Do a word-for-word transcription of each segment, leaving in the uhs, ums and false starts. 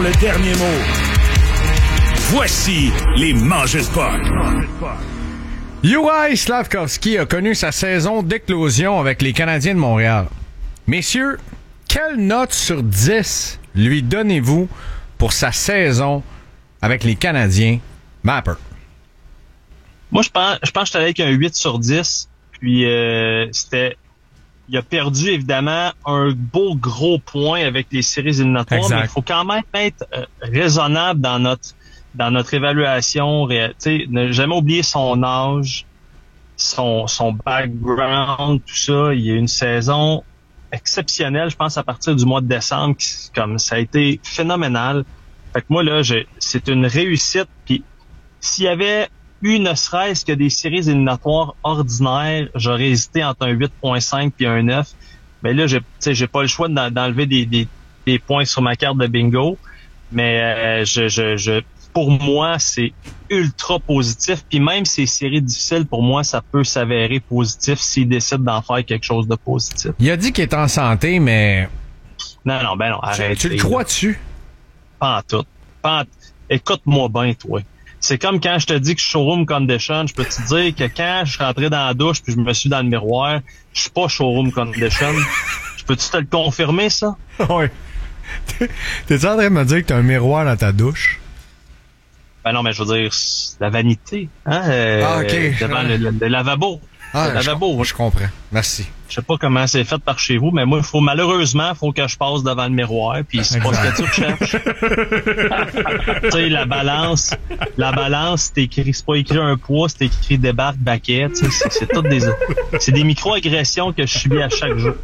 le dernier mot. Voici les Mangeurs de Puck. Juraj Slafkovský a connu sa saison d'éclosion avec les Canadiens de Montréal. Messieurs, quelle note sur dix lui donnez-vous pour sa saison avec les Canadiens? Mapper. Moi, je pense, je pense que j'étais avec un huit sur dix. Puis, euh, c'était... Il a perdu, évidemment, un beau gros point avec les séries éliminatoires, exact. Mais il faut quand même être euh, raisonnable dans notre dans notre évaluation. Tu sais, ne jamais oublier son âge, son son background, tout ça. Il y a une saison exceptionnelle, je pense, à partir du mois de décembre, qui, comme ça a été phénoménal. Fait que moi, là, je, c'est une réussite. Puis, s'il y avait eu ne serait-ce que des séries éliminatoires ordinaires, j'aurais hésité entre un huit virgule cinq puis un neuf. Mais là, j'ai, j'ai pas le choix d'enlever des, des, des points sur ma carte de bingo. Mais euh, je, je, je, pour moi, c'est ultra positif. Puis même ces séries difficiles, pour moi, ça peut s'avérer positif s'il décide d'en faire quelque chose de positif. Il a dit qu'il est en santé, mais... Non, non, ben non, arrête. Tu, tu le crois-tu? Pas en tout. Pas en... Écoute-moi bien, toi. C'est comme quand je te dis que je suis showroom condition, je peux te dire que quand je suis rentré dans la douche puis je me suis dans le miroir, je suis pas showroom condition. Je peux-tu te le confirmer, ça? Oui. T'es-tu en train de me dire que t'as un miroir dans ta douche? Ben non, mais je veux dire, la vanité, hein? Euh, ah, OK. Devant le, le, le lavabo. Ah, le lavabo. Je, je comprends. Merci. Je sais pas comment c'est fait par chez vous, mais moi, il faut, malheureusement, il faut que je passe devant le miroir, puis c'est pas ce que tu recherches. Tu sais, la balance, la balance, c'est écrit, c'est pas écrit un poids, c'est écrit débarque, baquet, tu sais, c'est, c'est toutes des, c'est des micro-agressions que je subis à chaque jour.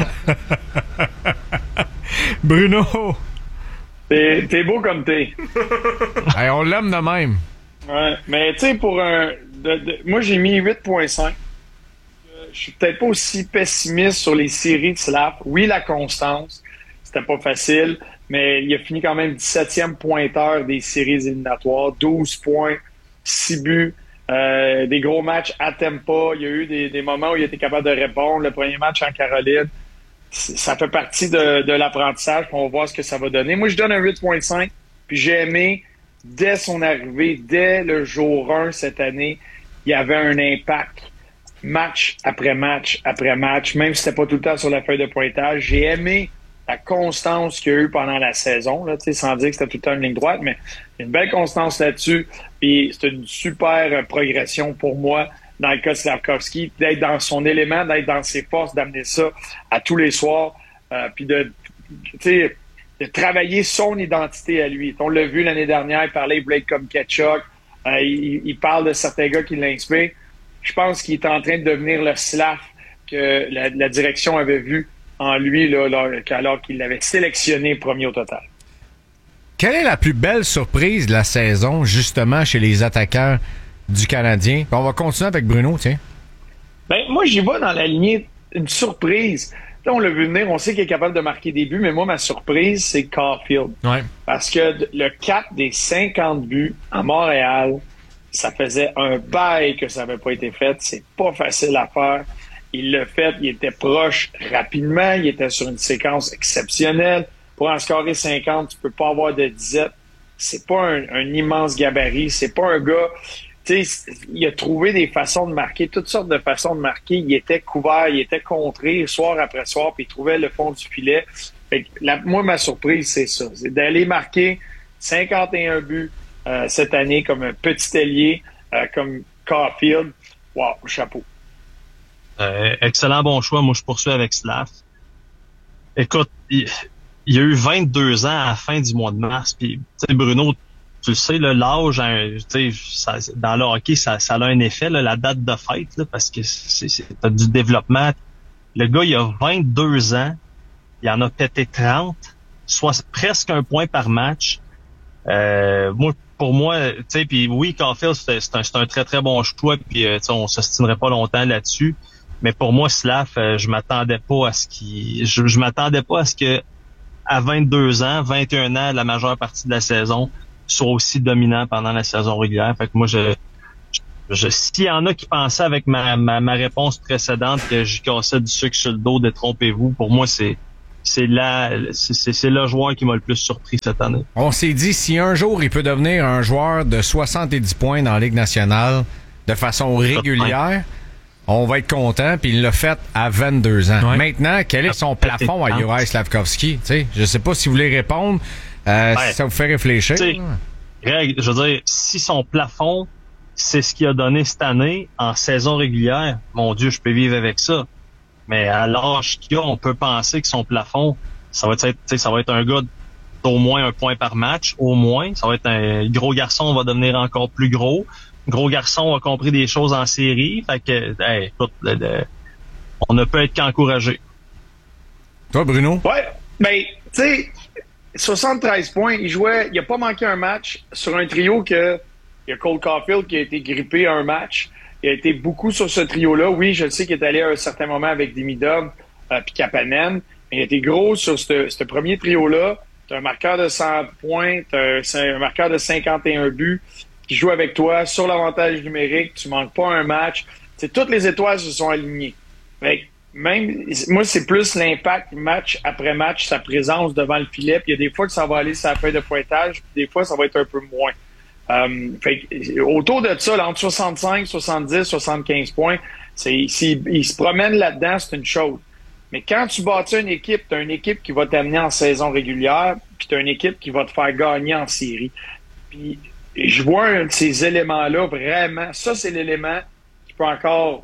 Bruno! T'es, t'es beau comme t'es. Hey, on l'aime de même. Ouais, mais tu sais, pour un, de, de, moi, j'ai mis huit virgule cinq. Je suis peut-être pas aussi pessimiste sur les séries de Slav. Oui, la constance, c'était pas facile, mais il a fini quand même dix-septième pointeur des séries éliminatoires, douze points, six buts, euh, des gros matchs à tempo. Il y a eu des, des moments où il était capable de répondre. Le premier match en Caroline, ça fait partie de, de l'apprentissage. On va voir ce que ça va donner. Moi, je donne un huit virgule cinq, puis j'ai aimé, dès son arrivée, dès le jour un cette année, il y avait un impact. Match après match après match, même si c'était pas tout le temps sur la feuille de pointage. J'ai aimé la constance qu'il y a eu pendant la saison, là, sans dire que c'était tout le temps une ligne droite, mais une belle constance là-dessus. Puis c'est une super progression pour moi dans le cas de Slafkovský, d'être dans son élément, d'être dans ses forces, d'amener ça à tous les soirs, euh, puis de, de travailler son identité à lui. On l'a vu l'année dernière, il parlait Blake comme Ketchuk, euh, il, il parle de certains gars qui l'inspirent. Je pense qu'il est en train de devenir le Slav que la, la direction avait vu en lui là, là, alors qu'il l'avait sélectionné premier au total. Quelle est la plus belle surprise de la saison, justement, chez les attaquants du Canadien? On va continuer avec Bruno, tiens. Ben, moi, j'y vais dans la lignée une surprise. Là, on l'a vu venir, on sait qu'il est capable de marquer des buts, mais moi, ma surprise, c'est Caulfield. Ouais. Parce que le quatre des cinquante buts à Montréal, ça faisait un bail que ça n'avait pas été fait. C'est pas facile à faire. Il l'a fait, il était proche rapidement, il était sur une séquence exceptionnelle. Pour en scorer cinquante, tu peux pas avoir de disette. C'est pas un, un immense gabarit, c'est pas un gars... Tu sais, il a trouvé des façons de marquer, toutes sortes de façons de marquer. Il était couvert, il était contré soir après soir, puis il trouvait le fond du filet. Fait que la, moi, ma surprise, c'est ça. C'est d'aller marquer cinquante et un buts Euh, cette année comme un petit ailier, euh, comme Caulfield. Wow, chapeau. Euh, excellent bon choix. Moi, je poursuis avec Slav. Écoute, il, il y a eu vingt-deux ans à la fin du mois de mars. Puis, tu sais, Bruno, tu le sais, là, l'âge, hein, tu sais, dans le hockey, ça, ça a un effet, là, la date de fête, là, parce que c'est, c'est t'as du développement. Le gars, il a vingt-deux ans. Il en a pété trente, soit presque un point par match. Euh, moi, pour moi, tu sais, puis oui, Caulfield, c'est, c'est, un, c'est un très, très bon choix, puis euh, on s'ostinerait pas longtemps là-dessus. Mais pour moi, Slav, euh, je m'attendais pas à ce qu'il... Je, je m'attendais pas à ce que à vingt-deux ans, vingt et un ans, la majeure partie de la saison, soit aussi dominant pendant la saison régulière. Fait que moi, je... je s'il y en a qui pensaient avec ma, ma, ma réponse précédente que j'y cassais du sucre sur le dos, détrompez-vous, pour moi, c'est c'est la, c'est, c'est le joueur qui m'a le plus surpris cette année. On s'est dit, si un jour il peut devenir un joueur de soixante-dix points dans la Ligue nationale de façon régulière, on va être content, puis il l'a fait à vingt-deux ans. Ouais. Maintenant, quel est son plafond à Juraj Slafkovský? T'sais, je sais pas si vous voulez répondre, euh, ouais. si ça vous fait réfléchir. Greg, je veux dire, si son plafond, c'est ce qu'il a donné cette année en saison régulière, mon Dieu, je peux vivre avec ça. Mais à l'âge qu'il a, on peut penser que son plafond, ça va être, ça va être un gars d'au moins un point par match, au moins. Ça va être un gros garçon, va devenir encore plus gros. Gros garçon a compris des choses en série. Fait que, hey, écoute, le, le, on ne peut être qu'encouragé. Toi, Bruno? Ouais, ben, tu sais, soixante-treize points, il jouait, il a pas manqué un match sur un trio que, il y a Cole Caulfield qui a été grippé un match. Il a été beaucoup sur ce trio-là. Oui, je sais qu'il est allé à un certain moment avec Demidov euh, puis Kapanen, mais il a été gros sur ce, ce premier trio-là. T'as un marqueur de cent points, t'as un, un marqueur de cinquante et un buts qui joue avec toi sur l'avantage numérique. Tu manques pas un match. T'sais, toutes les étoiles se sont alignées. Fait, même, moi, c'est plus l'impact match après match, sa présence devant le filet. Puis il y a des fois que ça va aller sur la feuille de pointage, puis des fois, ça va être un peu moins. Um, fait, autour de ça, là, entre soixante-cinq, soixante-dix, soixante-quinze points, c'est, s'il il se promène là-dedans, c'est une chose. Mais quand tu bâtis une équipe, tu as une équipe qui va t'amener en saison régulière, puis tu as une équipe qui va te faire gagner en série. Puis je vois un de ces éléments-là, vraiment, ça, c'est l'élément qui peut encore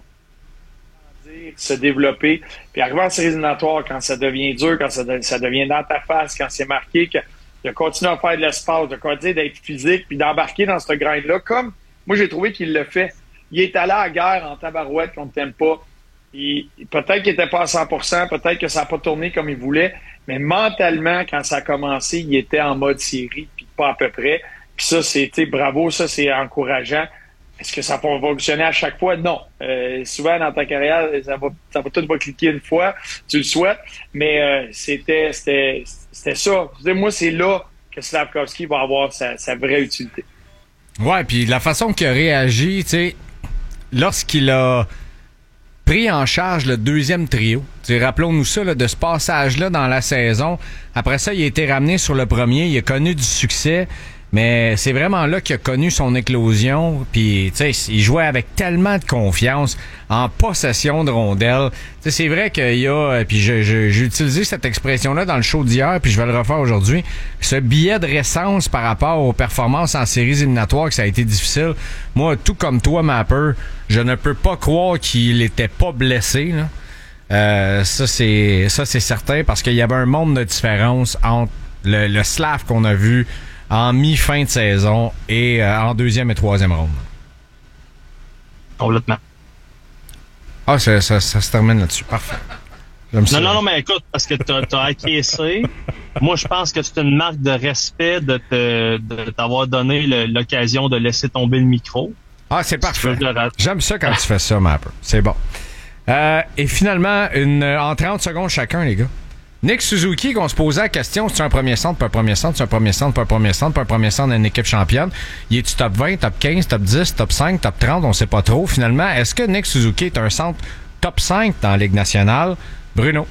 dire, se développer. Puis arriver en série éliminatoire, quand ça devient dur, quand ça, de, ça devient dans ta face, quand c'est marqué, que de continuer à faire de l'espace, de continuer d'être physique, puis d'embarquer dans ce grind-là, comme moi j'ai trouvé qu'il le fait. Il est allé à la guerre en tabarouette qu'on ne t'aime pas. Il, peut-être qu'il n'était pas à cent pour cent, peut-être que ça n'a pas tourné comme il voulait, mais mentalement, quand ça a commencé, il était en mode série, puis pas à peu près. Puis ça, c'est, tu sais, bravo, ça, c'est encourageant. Est-ce que ça va fonctionner à chaque fois? Non. Euh, souvent, dans ta carrière, ça va, ça va tout va cliquer une fois, tu le souhaites, mais euh, c'était, c'était, c'était ça. Moi, c'est là que Slafkovský va avoir sa, sa vraie utilité. Ouais, puis la façon qu'il a réagi, tu sais, lorsqu'il a pris en charge le deuxième trio, tu sais, rappelons-nous ça, là, de ce passage-là dans la saison. Après ça, il a été ramené sur le premier, il a connu du succès. Mais c'est vraiment là qu'il a connu son éclosion. Puis, tu sais, il jouait avec tellement de confiance en possession de rondelles. Tu sais, c'est vrai qu'il y a, puis je, je, j'ai utilisé cette expression-là dans le show d'hier, puis je vais le refaire aujourd'hui. Ce billet de récence par rapport aux performances en séries éliminatoires, que ça a été difficile. Moi, tout comme toi, Mapper, je ne peux pas croire qu'il était pas blessé, là. Euh, ça, c'est, ça, c'est certain, parce qu'il y avait un monde de différence entre le, le Slav qu'on a vu en mi-fin de saison et euh, en deuxième et troisième ronde. Complètement. Ah, ça, ça, ça se termine là-dessus. Parfait. J'aime ça. Non, non, non, mais écoute, parce que t'as, t'as acquiescé. Moi, je pense que c'est une marque de respect de, te, de t'avoir donné le, l'occasion de laisser tomber le micro. Ah, c'est parfait. J'aime ça quand tu fais ça, Mapper. C'est bon. Euh, et finalement, une, en trente secondes chacun, les gars. Nick Suzuki, qu'on se posait la question, c'est un premier centre, pas un premier centre, c'est un premier centre, pas un premier centre, pas un premier centre d'une équipe championne. Il est-tu top vingt, top quinze, top dix, top cinq, top trente, on sait pas trop. Finalement, est-ce que Nick Suzuki est un centre top cinq dans la Ligue nationale? Bruno?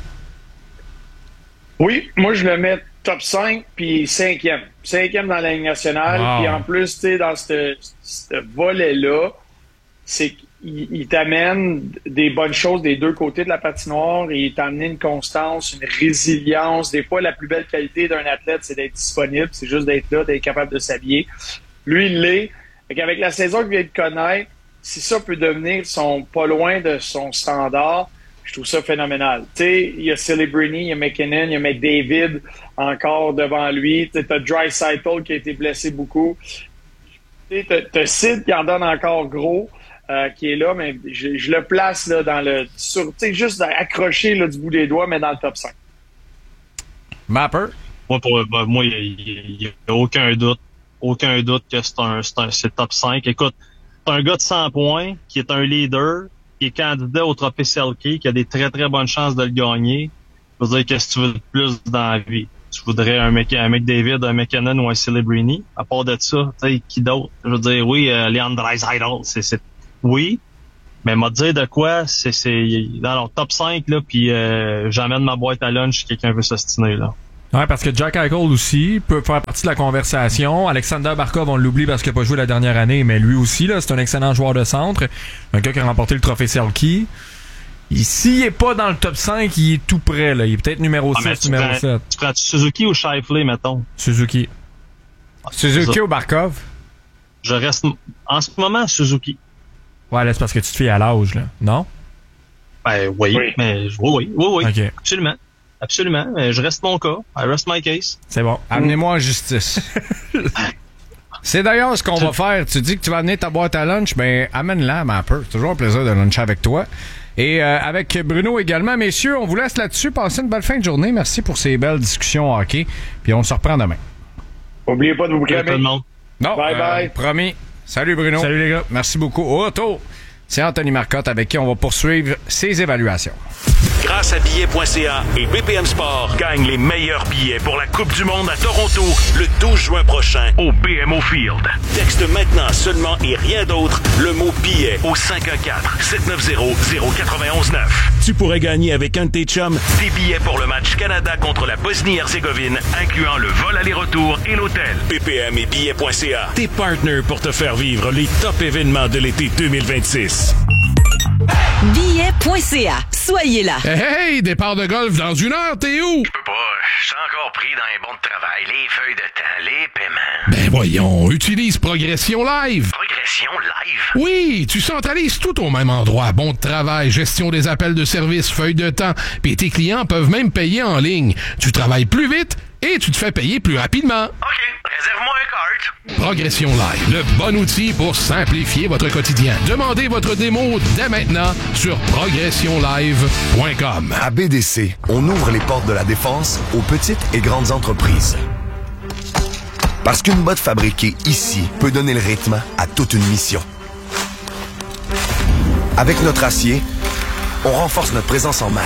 Oui, moi je le mets top cinq, puis cinquième. Cinquième dans la Ligue nationale, wow. Puis en plus, tu sais, dans ce volet-là, c'est Il, il t'amène des bonnes choses des deux côtés de la patinoire. Il t'amène une constance, une résilience. Des fois, la plus belle qualité d'un athlète, c'est d'être disponible. C'est juste d'être là, d'être capable de s'habiller. Lui, il l'est. Avec la saison qu'il vient de connaître, si ça peut devenir son pas loin de son standard, je trouve ça phénoménal. Tu sais, il y a Celebrini, il y a McKinnon, il y a McDavid encore devant lui. Tu as Draisaitl qui a été blessé beaucoup. Tu sais, t'as Sid qui en donne encore gros. Euh, qui est là, mais je, je le place là dans le sur, tu sais, juste accroché là du bout des doigts, mais dans le top cinq. Mapper? Moi, pour moi, il n'y a, a aucun doute, aucun doute que c'est un, c'est un, c'est top cinq. Écoute, c'est un gars de cent points qui est un leader, qui est candidat au trophée Selke, qui a des très très bonnes chances de le gagner. Je veux dire, qu'est-ce que tu veux de plus dans la vie? Tu voudrais un, mec, un McDavid, un McKinnon ou un Celebrini? À part de ça, tu sais, qui d'autre? Je veux dire, oui, euh, Leon Draisaitl, c'est, c'est oui, Mais m'a dire de quoi, c'est, c'est dans le top cinq, là, puis euh, j'emmène ma boîte à lunch si quelqu'un veut s'ostiner, là. Ouais, parce que Jack Eichel aussi peut faire partie de la conversation. Alexander Barkov, on l'oublie parce qu'il n'a pas joué la dernière année, mais lui aussi, là, c'est un excellent joueur de centre. Un gars qui a remporté le trophée Selke. S'il n'est pas dans le top cinq, il est tout près, là. Il est peut-être numéro ah, six, numéro prends, sept. Tu prends Suzuki ou Scheifele, mettons? Suzuki. Ah, Suzuki ou Barkov? Je reste, en ce moment, Suzuki. Ouais, là, c'est parce que tu te fies à l'âge, là. Non? Ben, oui, oui. mais, oui, oui, oui, oui. Okay. Absolument. Absolument. Je reste mon cas. I rest my case. C'est bon. Amenez-moi en justice. C'est d'ailleurs ce qu'on va faire. Tu dis que tu vas amener ta boîte à lunch, ben, amène-la, ma peu. C'est toujours un plaisir de luncher avec toi. Et euh, avec Bruno également. Messieurs, on vous laisse là-dessus. Passez une belle fin de journée. Merci pour ces belles discussions hockey. Puis on se reprend demain. N'oubliez pas de vous cramer. Non, bye euh, bye. Promis. Salut Bruno. Salut les gars. Merci beaucoup. Au retour, c'est Anthony Marcotte avec qui on va poursuivre ses évaluations. Grâce à billets point c a et B P M Sport, gagne les meilleurs billets pour la Coupe du Monde à Toronto le douze juin prochain au B M O Field. Texte maintenant seulement et rien d'autre le mot billet au cinq un quatre, sept neuf zéro, zéro neuf un neuf. Tu pourrais gagner avec un de tes chums des billets pour le match Canada contre la Bosnie-Herzégovine, incluant le vol aller-retour et l'hôtel. B P M et billets point c a, tes partners pour te faire vivre les top événements de l'été deux mille vingt-six. billets point c a. Soyez là. Hey, hey, départ de golf dans une heure, t'es où? Je peux pas, je suis encore pris dans les bons de travail, les feuilles de temps, les paiements. Ben voyons, utilise Progression Live. Progression Live? Oui, tu centralises tout au même endroit. Bon de travail, gestion des appels de service, feuilles de temps, puis tes clients peuvent même payer en ligne. Tu travailles plus vite et tu te fais payer plus rapidement. OK, réserve-moi un cart. Progression Live, le bon outil pour simplifier votre quotidien. Demandez votre démo dès maintenant sur progression live point com. À B D C, on ouvre les portes de la défense aux petites et grandes entreprises. Parce qu'une botte fabriquée ici peut donner le rythme à toute une mission. Avec notre acier, on renforce notre présence en mer.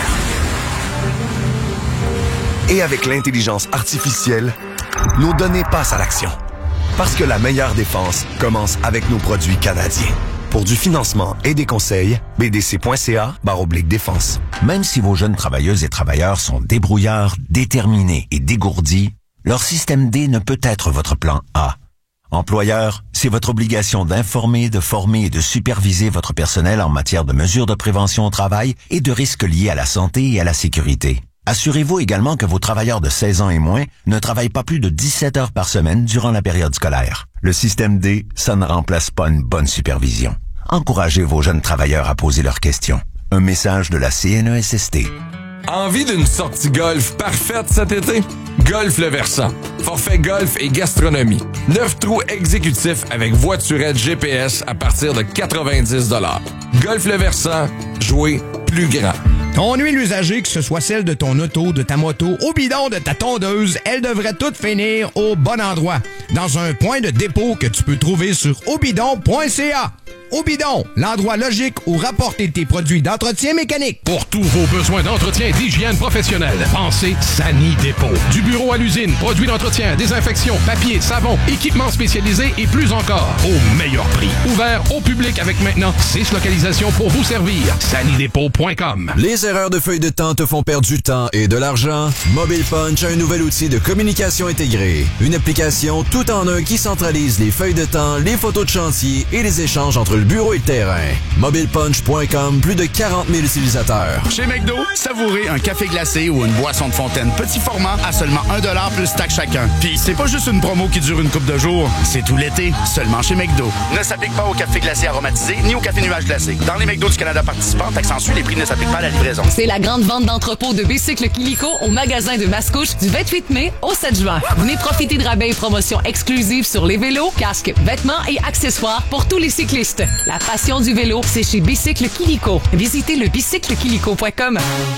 Et avec l'intelligence artificielle, nos données passent à l'action. Parce que la meilleure défense commence avec nos produits canadiens. Pour du financement et des conseils, b d c point c a barre oblique défense. Même si vos jeunes travailleuses et travailleurs sont débrouillards, déterminés et dégourdis, leur système D ne peut être votre plan A. Employeur, c'est votre obligation d'informer, de former et de superviser votre personnel en matière de mesures de prévention au travail et de risques liés à la santé et à la sécurité. Assurez-vous également que vos travailleurs de seize ans et moins ne travaillent pas plus de dix-sept heures par semaine durant la période scolaire. Le système D, ça ne remplace pas une bonne supervision. Encouragez vos jeunes travailleurs à poser leurs questions. Un message de la C N E S S T. Envie d'une sortie golf parfaite cet été? Golf Le Versant. Forfait golf et gastronomie. Neuf trous exécutifs avec voiturette G P S à partir de quatre-vingt-dix dollars. Golf Le Versant. Jouez plus grand. Ton huile usagée, que ce soit celle de ton auto, de ta moto, au bidon de ta tondeuse, elle devrait toutes finir au bon endroit. Dans un point de dépôt que tu peux trouver sur obidon point c a. Obidon, l'endroit logique où rapporter tes produits d'entretien mécanique. Pour tous vos besoins d'entretien et d'hygiène professionnelle, pensez Sani Dépôt. Du bureau à l'usine, produits d'entretien, désinfection, papier, savon, équipements spécialisés et plus encore. Au meilleur prix. Ouvert au public avec maintenant six localisations pour vous servir. sani dépôt point com. Les erreurs de feuilles de temps te font perdre du temps et de l'argent? Mobile Punch a un nouvel outil de communication intégrée. Une application tout en un qui centralise les feuilles de temps, les photos de chantier et les échanges entre le bureau et le terrain. mobile punch point com, plus de quarante mille utilisateurs. Chez McDo, savourez un café glacé ou une boisson de fontaine petit format à seulement un dollar plus taxe chacun. Puis c'est pas juste une promo qui dure une couple de jours, c'est tout l'été, seulement chez McDo. Ne s'applique pas au café glacé aromatisé ni au café nuage glacé. Dans les McDo du Canada participants, taxe en suit, les prix ne s'appliquent pas à la livraison. C'est la grande vente d'entrepôt de Bicycle Kilico au magasin de Mascouche du vingt-huit mai au sept juin. Venez profiter de rabais et promotions exclusives sur les vélos, casques, vêtements et accessoires pour tous les cyclistes. La passion du vélo, c'est chez Bicycle Kilico. Visitez le bicycle kilico point com.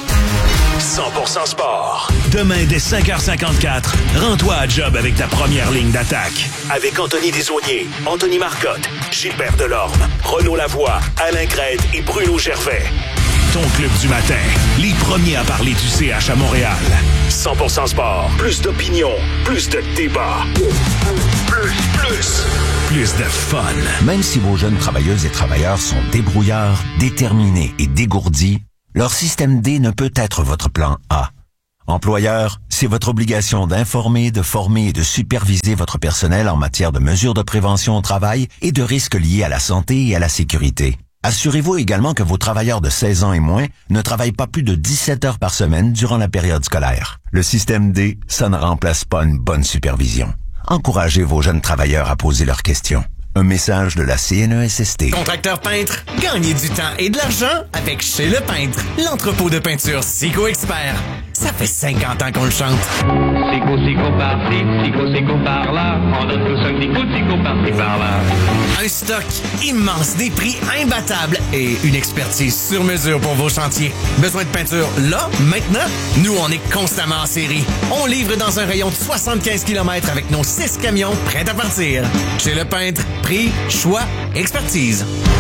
cent pour cent sport. Demain, dès cinq heures cinquante-quatre, rends-toi à job avec ta première ligne d'attaque. Avec Anthony Desaulniers, Anthony Marcotte, Gilbert Delorme, Renaud Lavoie, Alain Crête et Bruno Gervais. Ton club du matin, les premiers à parler du C H à Montréal. cent pour cent sport, plus d'opinion, plus de débat. Plus, plus, plus de fun. Même si vos jeunes travailleuses et travailleurs sont débrouillards, déterminés et dégourdis, leur système D ne peut être votre plan A. Employeur, c'est votre obligation d'informer, de former et de superviser votre personnel en matière de mesures de prévention au travail et de risques liés à la santé et à la sécurité. Assurez-vous également que vos travailleurs de seize ans et moins ne travaillent pas plus de dix-sept heures par semaine durant la période scolaire. Le système D, ça ne remplace pas une bonne supervision. Encouragez vos jeunes travailleurs à poser leurs questions. Un message de la C N E S S T. Contracteur peintre, gagnez du temps et de l'argent avec Chez Le Peintre, l'entrepôt de peinture Sico Expert. Ça fait cinquante ans qu'on le chante. Sico, Sico par-ci, Sico, Sico par-là. On donne tous un petit coup de Sico par-ci, par-là. Un stock immense, des prix imbattables et une expertise sur mesure pour vos chantiers. Besoin de peinture là, maintenant? Nous, on est constamment en série. On livre dans un rayon de soixante-quinze kilomètres avec nos six camions prêts à partir. Chez Le Peintre, prix, choix, expertise.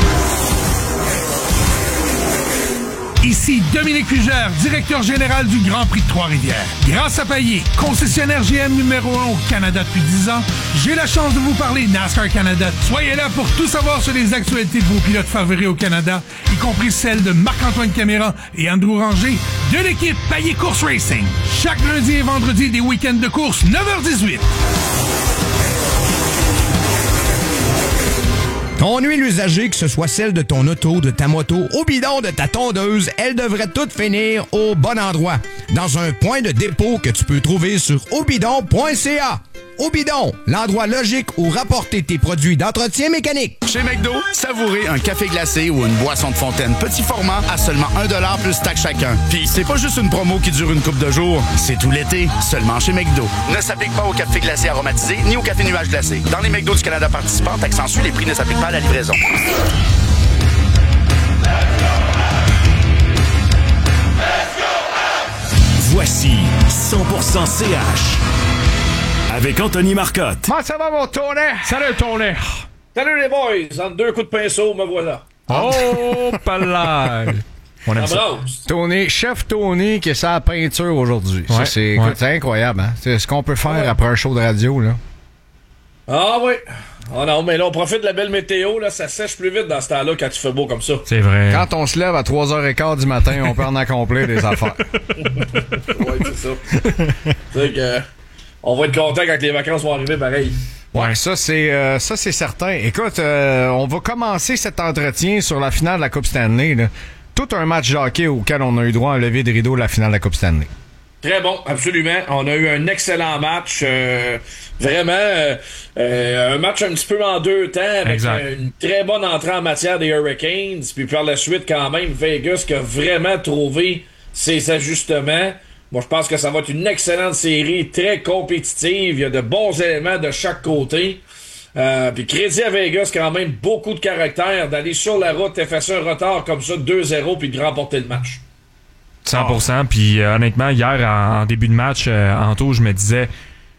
Ici Dominique Fugère, directeur général du Grand Prix de Trois-Rivières. Grâce à Payet, concessionnaire G M numéro un au Canada depuis dix ans, j'ai la chance de vous parler NASCAR Canada. Soyez là pour tout savoir sur les actualités de vos pilotes favoris au Canada, y compris celles de Marc-Antoine Caméra et Andrew Ranger de l'équipe Payet Course Racing. Chaque lundi et vendredi des week-ends de course, neuf heures dix-huit. Ton huile usagée, que ce soit celle de ton auto, de ta moto, au bidon de ta tondeuse, elle devrait toutes finir au bon endroit. Dans un point de dépôt que tu peux trouver sur obidon point c a. Obidon, l'endroit logique où rapporter tes produits d'entretien mécanique. Chez McDo, savourez un café glacé ou une boisson de fontaine petit format à seulement un dollar plus taxe chacun. Puis c'est pas juste une promo qui dure une couple de jours, c'est tout l'été, seulement chez McDo. Ne s'applique pas au café glacé aromatisé ni au café nuage glacé. Dans les McDo du Canada participants, accentue, les prix ne s'appliquent pas à la livraison. Voici cent pour cent C H avec Anthony Marcotte. Comment ça va, mon Tony? Salut, Tony. Salut, les boys. En deux coups de pinceau, me voilà. Oh, palais. On aime ça. Tony, chef Tony qui est sa peinture aujourd'hui. Ouais, ça, c'est, ouais. écoute, c'est incroyable, hein? C'est ce qu'on peut faire ouais. après un show de radio, là. Ah oui. Ah non, mais là, on profite de la belle météo, là. Ça sèche plus vite dans ce temps-là quand il fait beau comme ça. C'est vrai. Quand on se lève à trois heures quinze du matin, on peut en accomplir des affaires. Ouais, c'est ça. Tu sais que... On va être content quand les vacances vont arriver, pareil. Ouais, ça c'est euh, ça c'est certain. Écoute, euh, on va commencer cet entretien sur la finale de la Coupe Stanley. Là. Tout un match de hockey auquel on a eu droit à un lever de rideau de la finale de la Coupe Stanley. Très bon, absolument. On a eu un excellent match. Euh, vraiment, euh, euh, un match un petit peu en deux temps, avec exact. Une très bonne entrée en matière des Hurricanes. Puis par la suite, quand même, Vegas qui a vraiment trouvé ses ajustements. Moi, je pense que ça va être une excellente série, très compétitive. Il y a de bons éléments de chaque côté. Euh, puis crédit à Vegas, quand même, beaucoup de caractère d'aller sur la route, effacer un retard comme ça, deux zéro, puis de remporter le match. cent pour cent. Puis euh, honnêtement, hier, en, en début de match, euh, Anto, je me disais,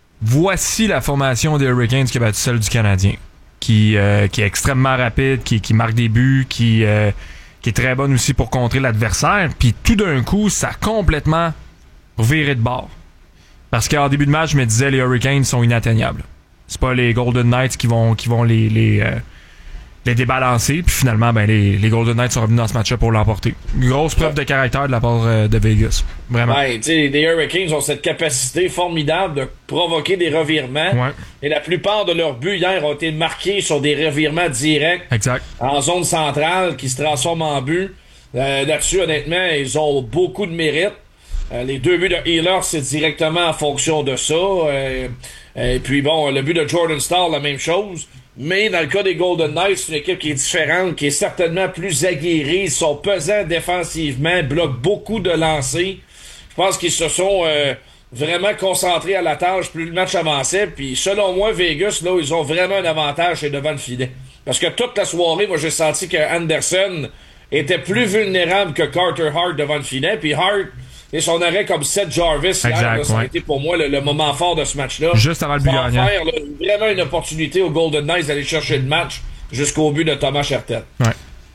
voici la formation des Hurricanes qui a battu celle du Canadien. Qui, euh, qui est extrêmement rapide, qui, qui marque des buts, qui, euh, qui est très bonne aussi pour contrer l'adversaire. Puis tout d'un coup, ça a complètement... virer de bord. Parce qu'en début de match, je me disais les Hurricanes sont inatteignables. C'est pas les Golden Knights qui vont qui vont les les, euh, les débalancer. Puis finalement, ben les, les Golden Knights sont revenus dans ce match-là pour l'emporter. Grosse preuve de caractère de la part euh, de Vegas. Vraiment. Ouais, tu sais, les Hurricanes ont cette capacité formidable de provoquer des revirements. Ouais. Et la plupart de leurs buts hier ont été marqués sur des revirements directs. Exact. En zone centrale qui se transforment en but. Euh, là-dessus, honnêtement, ils ont beaucoup de mérite. Euh, les deux buts de Healer, c'est directement en fonction de ça. Euh, et puis bon, le but de Jordan Staal, la même chose. Mais dans le cas des Golden Knights, c'est une équipe qui est différente, qui est certainement plus aguerrie. Ils sont pesants défensivement, bloquent beaucoup de lancers. Je pense qu'ils se sont euh, vraiment concentrés à la tâche plus le match avançait. Puis selon moi, Vegas, là, ils ont vraiment un avantage chez devant le filet. Parce que toute la soirée, moi, j'ai senti que Anderson était plus vulnérable que Carter Hart devant le filet. Puis Hart... Et son arrêt comme Seth Jarvis, exact, hier, là, ça ouais. a été pour moi le, le moment fort de ce match-là. Juste avant le but gagnant. Faire là, vraiment une opportunité aux Golden Knights d'aller chercher le match jusqu'au but de Thomas Chabot. Ouais.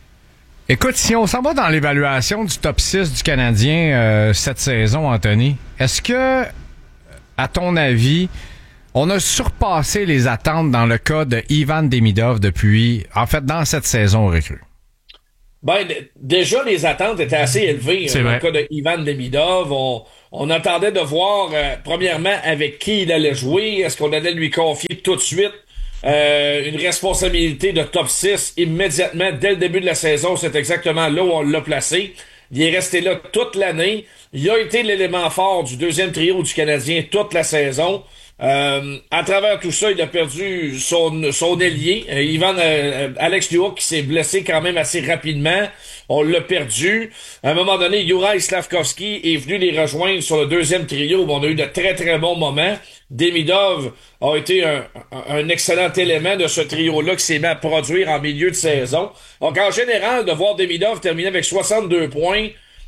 Écoute, si on s'en va dans l'évaluation du top six du Canadien euh, cette saison, Anthony, est-ce que, à ton avis, on a surpassé les attentes dans le cas de Ivan Demidov depuis, en fait, dans cette saison recrue? Ben, d- déjà, les attentes étaient assez élevées. C'est Dans vrai. le cas de Ivan Demidov, on, on attendait de voir, euh, premièrement, avec qui il allait jouer. Est-ce qu'on allait lui confier tout de suite euh, une responsabilité de top six immédiatement, dès le début de la saison? C'est exactement là où on l'a placé. Il est resté là toute l'année. Il a été l'élément fort du deuxième trio du Canadien toute la saison. Euh, à travers tout ça, il a perdu son, son ailier, euh, Ivan euh, Alex Newhook, qui s'est blessé quand même assez rapidement. On l'a perdu. À un moment donné, Juraj Slafkovský est venu les rejoindre sur le deuxième trio. On a eu de très très bons moments. Demidov a été un, un, un excellent élément de ce trio-là qui s'est mis à produire en milieu de saison. Donc en général, de voir Demidov terminer avec soixante-deux points,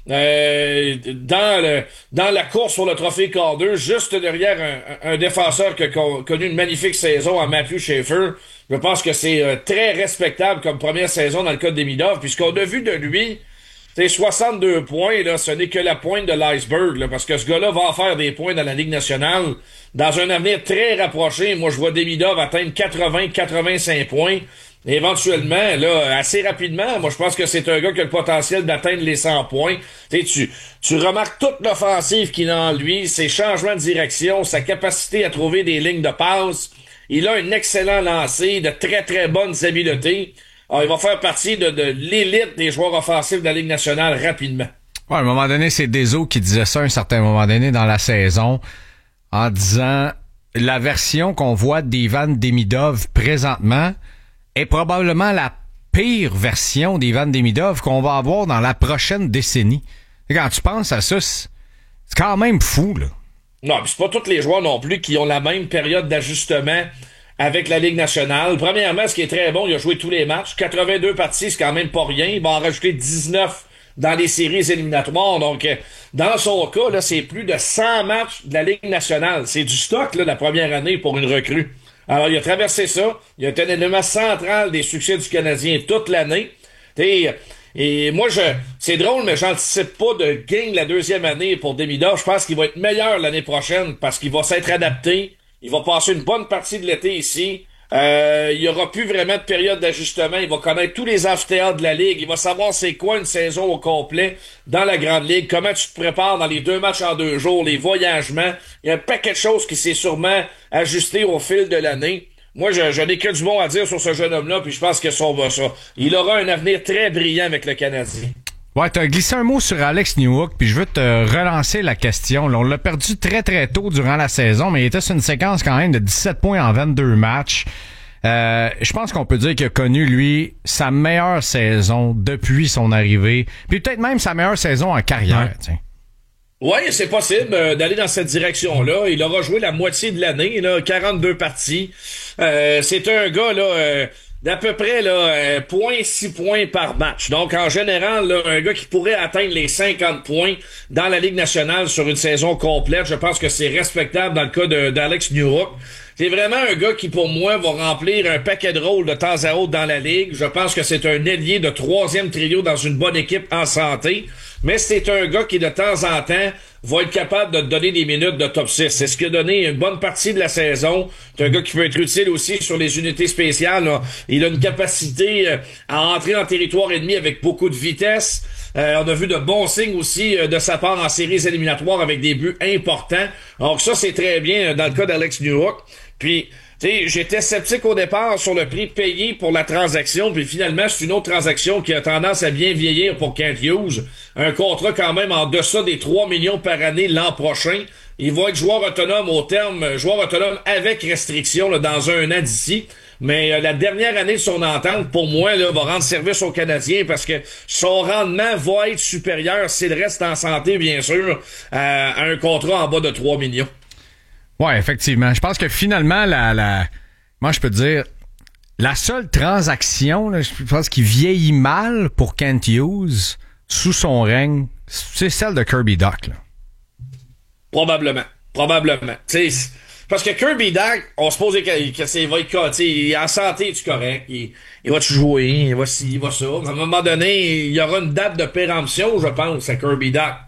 Euh, dans le dans la course pour le trophée Calder, juste derrière un, un défenseur qui a connu une magnifique saison à Matthew Schaefer. Je pense que c'est euh, très respectable comme première saison dans le cas de Demidov, puisqu'on a vu de lui, c'est soixante-deux points, là, ce n'est que la pointe de l'iceberg, là, parce que ce gars-là va en faire des points dans la Ligue nationale dans un avenir très rapproché. Moi, je vois Demidov atteindre quatre-vingts à quatre-vingt-cinq points. Éventuellement, là, assez rapidement, moi je pense que c'est un gars qui a le potentiel d'atteindre les cent points. T'sais, tu, tu remarques toute l'offensive qu'il a en lui, ses changements de direction, sa capacité à trouver des lignes de passe. Il a un excellent lancer, de très très bonnes habiletés. Alors, il va faire partie de, de l'élite des joueurs offensifs de la Ligue nationale rapidement. Ouais, à un moment donné, c'est Deso qui disait ça à un certain moment donné dans la saison, en disant la version qu'on voit d'Ivan Demidov présentement est probablement la pire version d'Ivan Demidov qu'on va avoir dans la prochaine décennie. Et quand tu penses à ça, c'est c'est quand même fou, là. Non, pis c'est pas tous les joueurs non plus qui ont la même période d'ajustement avec la Ligue nationale. Premièrement, ce qui est très bon, il a joué tous les matchs. quatre-vingt-deux parties, c'est quand même pas rien. Il va en rajouter dix-neuf dans les séries éliminatoires. Donc, euh, dans son cas, là, c'est plus de cent matchs de la Ligue nationale. C'est du stock, là, la première année pour une recrue. Alors, il a traversé ça. Il a été un élément central des succès du Canadien toute l'année. Et, et moi, je, c'est drôle, mais j'anticipe pas de gain la deuxième année pour Demidov. Je pense qu'il va être meilleur l'année prochaine parce qu'il va s'être adapté. Il va passer une bonne partie de l'été ici. Euh, il y aura plus vraiment de période d'ajustement. Il va connaître tous les amphithéâtres de la Ligue. Il va savoir c'est quoi une saison au complet dans la Grande Ligue. Comment tu te prépares dans les deux matchs en deux jours, les voyagements. Il y a un paquet de choses qui s'est sûrement ajusté au fil de l'année. Moi, je, je n'ai que du bon à dire sur ce jeune homme-là, puis je pense que ça va ça. Il aura un avenir très brillant avec le Canadien. Ouais, t'as glissé un mot sur Alex Newhook, puis je veux te relancer la question. Là, on l'a perdu très très tôt durant la saison, mais il était sur une séquence quand même de dix-sept points en vingt-deux matchs. Euh, je pense qu'on peut dire qu'il a connu, lui, sa meilleure saison depuis son arrivée, puis peut-être même sa meilleure saison en carrière. Ouais. Tiens. Oui, c'est possible euh, d'aller dans cette direction-là. Il aura joué la moitié de l'année, là, quarante-deux parties. Euh, c'est un gars là euh, d'à peu près là euh, zéro virgule six points par match. Donc, en général, là, un gars qui pourrait atteindre les cinquante points dans la Ligue nationale sur une saison complète. Je pense que c'est respectable dans le cas de, d'Alex Newhook. C'est vraiment un gars qui, pour moi, va remplir un paquet de rôles de temps à autre dans la Ligue. Je pense que c'est un ailier de troisième trio dans une bonne équipe en santé. Mais c'est un gars qui, de temps en temps, va être capable de te donner des minutes de top six. C'est ce qui a donné une bonne partie de la saison. C'est un gars qui peut être utile aussi sur les unités spéciales. Là. Il a une capacité à entrer en territoire ennemi avec beaucoup de vitesse. Euh, on a vu de bons signes aussi euh, de sa part en séries éliminatoires avec des buts importants. Donc ça, c'est très bien euh, dans le cas d'Alex Newhook. Puis, tu sais, j'étais sceptique au départ sur le prix payé pour la transaction, puis finalement, c'est une autre transaction qui a tendance à bien vieillir pour Kent Hughes. Un contrat quand même en deçà des trois millions par année l'an prochain. Il va être joueur autonome au terme, joueur autonome avec restriction là, dans un an d'ici. Mais euh, la dernière année de son entente, pour moi, là, va rendre service aux Canadiens parce que son rendement va être supérieur, s'il reste en santé, bien sûr, à, à un contrat en bas de trois millions. Ouais, effectivement. Je pense que finalement, la, la, moi, je peux te dire, la seule transaction, là, je pense qu'il vieillit mal pour Kent Hughes sous son règne, c'est celle de Kirby Dach, là. Probablement. Probablement. Tu sais, parce que Kirby Dach, on se pose que, que c'est, il va être, il est en santé, tu correct. Il, il va te jouer, il va ci, il va ça. À un moment donné, il y aura une date de péremption, je pense, à Kirby Dach.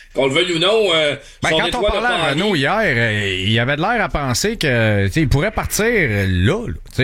qu'on le veuille ou non, euh, ben, son quand on parlait à Renaud hier, euh, il avait de l'air à penser que il pourrait partir là,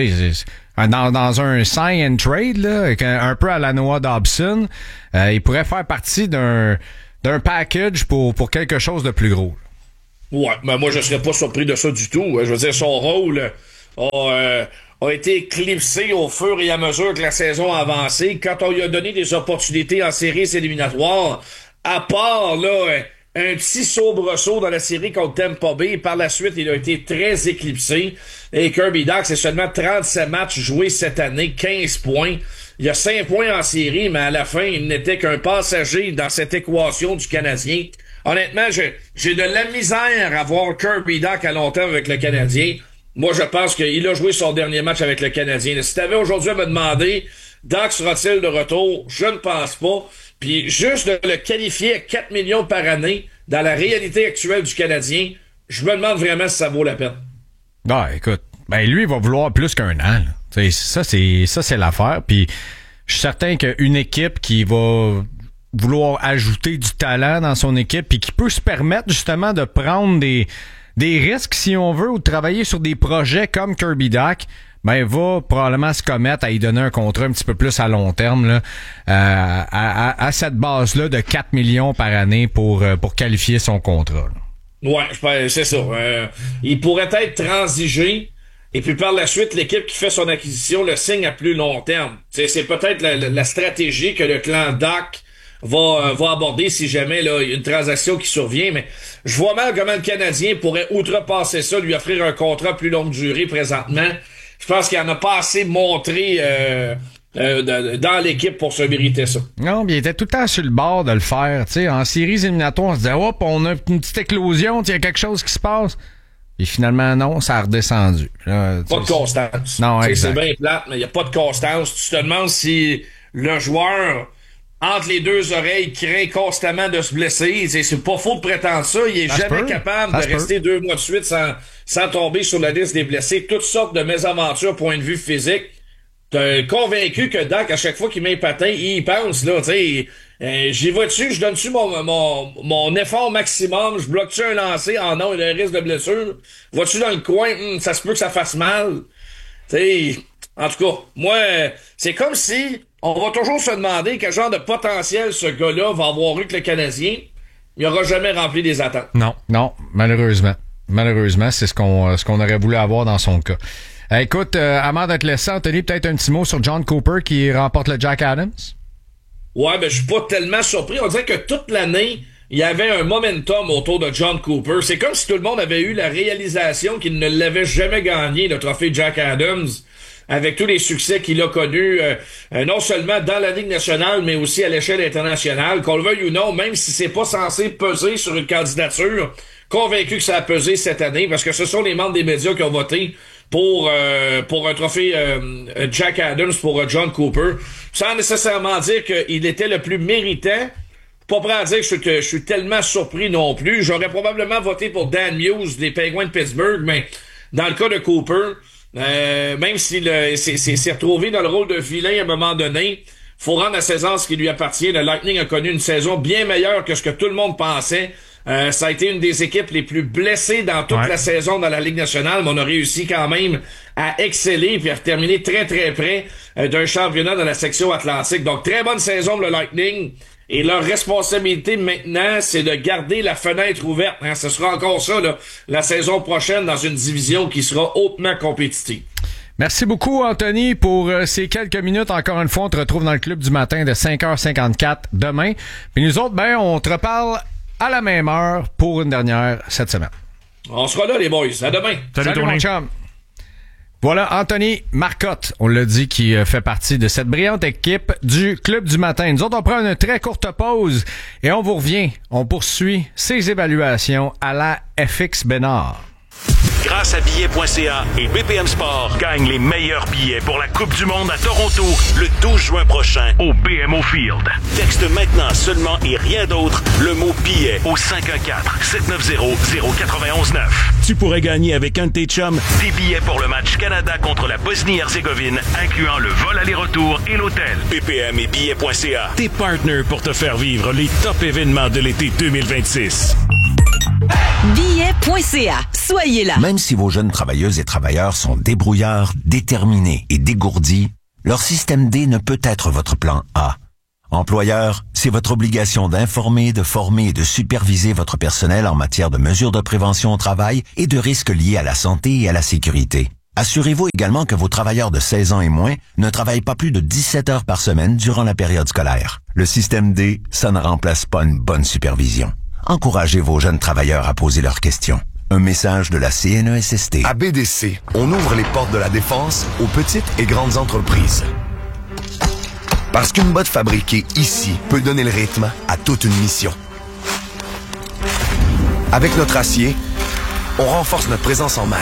là dans, dans un sign and trade, là, un peu à la Noah Dobson. Euh, il pourrait faire partie d'un d'un package pour, pour quelque chose de plus gros. Ouais, mais moi je serais pas surpris de ça du tout. Je veux dire, son rôle a, euh, a été éclipsé au fur et à mesure que la saison a avancé. Quand on lui a donné des opportunités en séries éliminatoires, à part là un petit soubresaut dans la série contre Tampa Bay, par la suite il a été très éclipsé. Et Kirby Dach, c'est seulement trente-sept matchs joués cette année, quinze points. Il y a cinq points en série, mais à la fin, il n'était qu'un passager dans cette équation du Canadien. Honnêtement, j'ai, j'ai de la misère à voir Kirby Dach à long terme avec le Canadien. Moi, je pense qu'il a joué son dernier match avec le Canadien. Si t'avais aujourd'hui à me demander, Dach sera-t-il de retour? Je ne pense pas. Puis juste de le qualifier à quatre millions par année dans la réalité actuelle du Canadien, je me demande vraiment si ça vaut la peine. Ah, écoute, ben lui, il va vouloir plus qu'un an. Là. Ça, c'est ça, c'est l'affaire. Puis je suis certain qu'une équipe qui va vouloir ajouter du talent dans son équipe puis qui peut se permettre justement de prendre des des risques, si on veut, ou de travailler sur des projets comme Kirby Dach, ben va probablement se commettre à y donner un contrat un petit peu plus à long terme là, euh, à, à, à cette base-là de quatre millions par année pour, pour qualifier son contrat. Là. Ouais, c'est ça. Euh, il pourrait être transigé, et puis par la suite, l'équipe qui fait son acquisition le signe à plus long terme. T'sais, c'est peut-être la, la, la stratégie que le clan Dach va, euh, va aborder si jamais là, il y a une transaction qui survient, mais je vois mal comment le Canadien pourrait outrepasser ça, lui offrir un contrat plus longue durée présentement. Je pense qu'il en a pas assez montré euh, euh, de, dans l'équipe pour se mériter ça. Non, mais il était tout le temps sur le bord de le faire. T'sais. En séries éliminatoires, on se disait, hop, on a une petite éclosion, il y a quelque chose qui se passe. Et finalement, non, ça a redescendu. Là, pas de constance. Non, c'est bien plate, mais il n'y a pas de constance. Tu te demandes si le joueur, entre les deux oreilles, craint constamment de se blesser. C'est, c'est pas faux de prétendre ça. Il est ça jamais capable ça de rester peut. deux mois de suite sans, sans tomber sur la liste des blessés. Toutes sortes de mésaventures, point de vue physique. T'es convaincu que Dach, à chaque fois qu'il met un patin, il y pense, là, tu sais. Euh, j'y vais-tu, je donne-tu mon, mon, mon effort maximum, je bloque-tu un lancer? Ah non, il y a un risque de blessure. Vas-tu dans le coin? Hum, ça se peut que ça fasse mal. Tu sais, en tout cas, moi, c'est comme si on va toujours se demander quel genre de potentiel ce gars-là va avoir eu que le Canadien. Il n'aura jamais rempli des attentes. Non, non, malheureusement. Malheureusement, c'est ce qu'on, ce qu'on aurait voulu avoir dans son cas. Euh, écoute, euh, avant de te laisser, Anthony, peut-être un petit mot sur John Cooper qui remporte le Jack Adams? Ouais, ben je suis pas tellement surpris. On dirait que toute l'année, il y avait un momentum autour de John Cooper. C'est comme si tout le monde avait eu la réalisation qu'il ne l'avait jamais gagné, le trophée Jack Adams, avec tous les succès qu'il a connus, euh, euh, non seulement dans la Ligue nationale, mais aussi à l'échelle internationale. Qu'on le veuille ou non, même si c'est pas censé peser sur une candidature, convaincu que ça a pesé cette année, parce que ce sont les membres des médias qui ont voté pour euh, pour un trophée euh, Jack Adams pour euh, John Cooper, sans nécessairement dire qu'il était le plus méritant. Pas prêt à dire que je, que je suis tellement surpris non plus. J'aurais probablement voté pour Dan Muse des Penguins de Pittsburgh, mais dans le cas de Cooper, euh, même s'il s'est, s'est, s'est retrouvé dans le rôle de vilain à un moment donné, faut rendre la saison ce qui lui appartient. Le Lightning a connu une saison bien meilleure que ce que tout le monde pensait. Euh, ça a été une des équipes les plus blessées dans toute ouais. la saison dans la Ligue nationale, mais on a réussi quand même à exceller puis à terminer très très près euh, d'un championnat dans la section Atlantique. Donc très bonne saison pour le Lightning. Et leur responsabilité maintenant, c'est de garder la fenêtre ouverte. Hein. Ce sera encore ça là, la saison prochaine dans une division qui sera hautement compétitive. Merci beaucoup, Anthony, pour euh, ces quelques minutes. Encore une fois, on te retrouve dans le club du matin de cinq heures cinquante-quatre demain. Puis nous autres, ben, on te reparle à la même heure pour une dernière cette semaine. On sera là, les boys. À demain. Salut, Salut mon chum. Voilà, Anthony Marcotte, on l'a dit, qui fait partie de cette brillante équipe du Club du matin. Nous autres, on prend une très courte pause et on vous revient. On poursuit ces évaluations à la F X Bénard. Grâce à billets point c a et B P M Sport, gagne les meilleurs billets pour la Coupe du monde à Toronto le douze juin prochain au B M O Field. Texte maintenant seulement et rien d'autre le mot billet au cinq un quatre, sept neuf zéro, zéro quatre un neuf. Tu pourrais gagner avec un de tes chums des billets pour le match Canada contre la Bosnie-Herzégovine, incluant le vol aller-retour et l'hôtel. B P M et billets point c a, tes partners pour te faire vivre les top événements de l'été deux mille vingt-six. billets point c a. Soyez là. Même si vos jeunes travailleuses et travailleurs sont débrouillards, déterminés et dégourdis, leur système D ne peut être votre plan A. Employeur, c'est votre obligation d'informer, de former et de superviser votre personnel en matière de mesures de prévention au travail et de risques liés à la santé et à la sécurité. Assurez-vous également que vos travailleurs de seize ans et moins ne travaillent pas plus de dix-sept heures par semaine durant la période scolaire. Le système D, ça ne remplace pas une bonne supervision. Encouragez vos jeunes travailleurs à poser leurs questions. Un message de la C N E S S T. À B D C, on ouvre les portes de la défense aux petites et grandes entreprises. Parce qu'une botte fabriquée ici peut donner le rythme à toute une mission. Avec notre acier, on renforce notre présence en mer.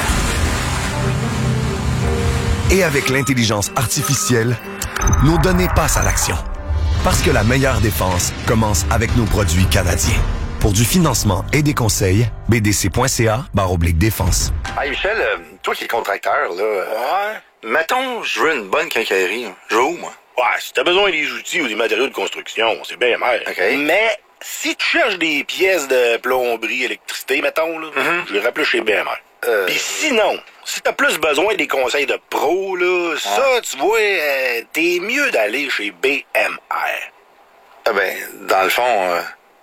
Et avec l'intelligence artificielle, nos données passent à l'action. Parce que la meilleure défense commence avec nos produits canadiens. Pour du financement et des conseils, b d c point c a barre oblique défense. Hey Michel, euh, toi qui es contracteur, là, ouais. Mettons, je veux une bonne quincaillerie. Je veux où, moi? Ouais, si t'as besoin des outils ou des matériaux de construction, c'est bien mer. OK. Mais si tu cherches des pièces de plomberie, électricité, mettons, là, mm-hmm. je vais rappeler chez B M R. Euh... Puis sinon, si t'as plus besoin des conseils de pro, là, ouais. ça, tu vois, euh, t'es mieux d'aller chez B M R. Ah ben, dans le fond, euh,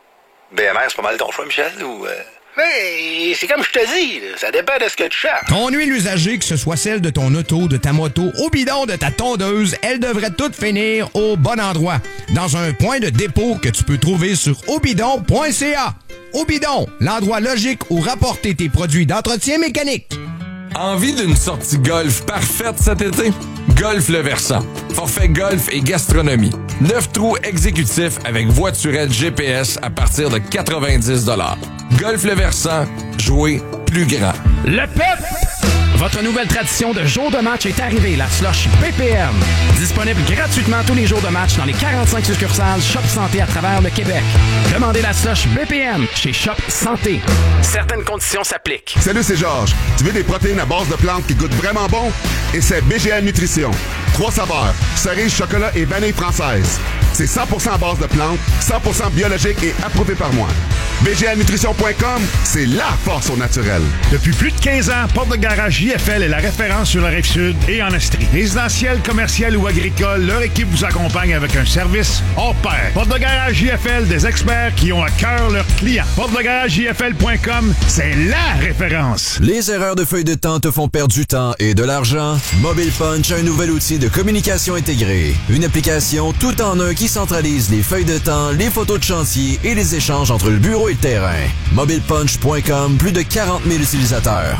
B M R, c'est pas mal ton choix, Michel, ou... Euh... Mais c'est comme je te dis, là, ça dépend de ce que tu cherches. Ton huile usagée, que ce soit celle de ton auto, de ta moto, au bidon de ta tondeuse, elle devrait toutes finir au bon endroit. Dans un point de dépôt que tu peux trouver sur obidon point c a. Obidon, l'endroit logique où rapporter tes produits d'entretien mécanique. Envie d'une sortie golf parfaite cet été? Golf Le Versant. Forfait golf et gastronomie. Neuf trous exécutifs avec voiturette G P S à partir de quatre-vingt-dix dollars. Golf Le Versant, jouer plus grand. Le P E P! Votre nouvelle tradition de jour de match est arrivée, la slush P P M. Disponible gratuitement tous les jours de match dans les quarante-cinq succursales Shop Santé à travers le Québec. Demandez la slush B P M chez Shop Santé. Certaines conditions s'appliquent. Salut, c'est Georges. Tu veux des protéines à base de plantes qui goûtent vraiment bon? Et c'est B G A Nutrition. Trois saveurs, cerise, chocolat et vanille française. C'est cent pour cent à base de plantes, cent pour cent biologique et approuvé par moi. B G A Nutrition point com, c'est la force au naturel. Depuis plus de quinze ans, Porte de Garage J F L est la référence sur la Rive-Sud et en Estrie. Résidentiel, commercial ou agricole, leur équipe vous accompagne avec un service hors pair. Porte de Garage J F L, des experts qui ont à cœur leurs clients. Porte de Garage J F L point com, c'est la référence. Les erreurs de feuille de temps te font perdre du temps et de l'argent? Mobile Punch a un nouvel outil de communication intégrée. Une application tout en un qui centralise les feuilles de temps, les photos de chantier et les échanges entre le bureau et le terrain. mobile punch point com, plus de quarante mille utilisateurs.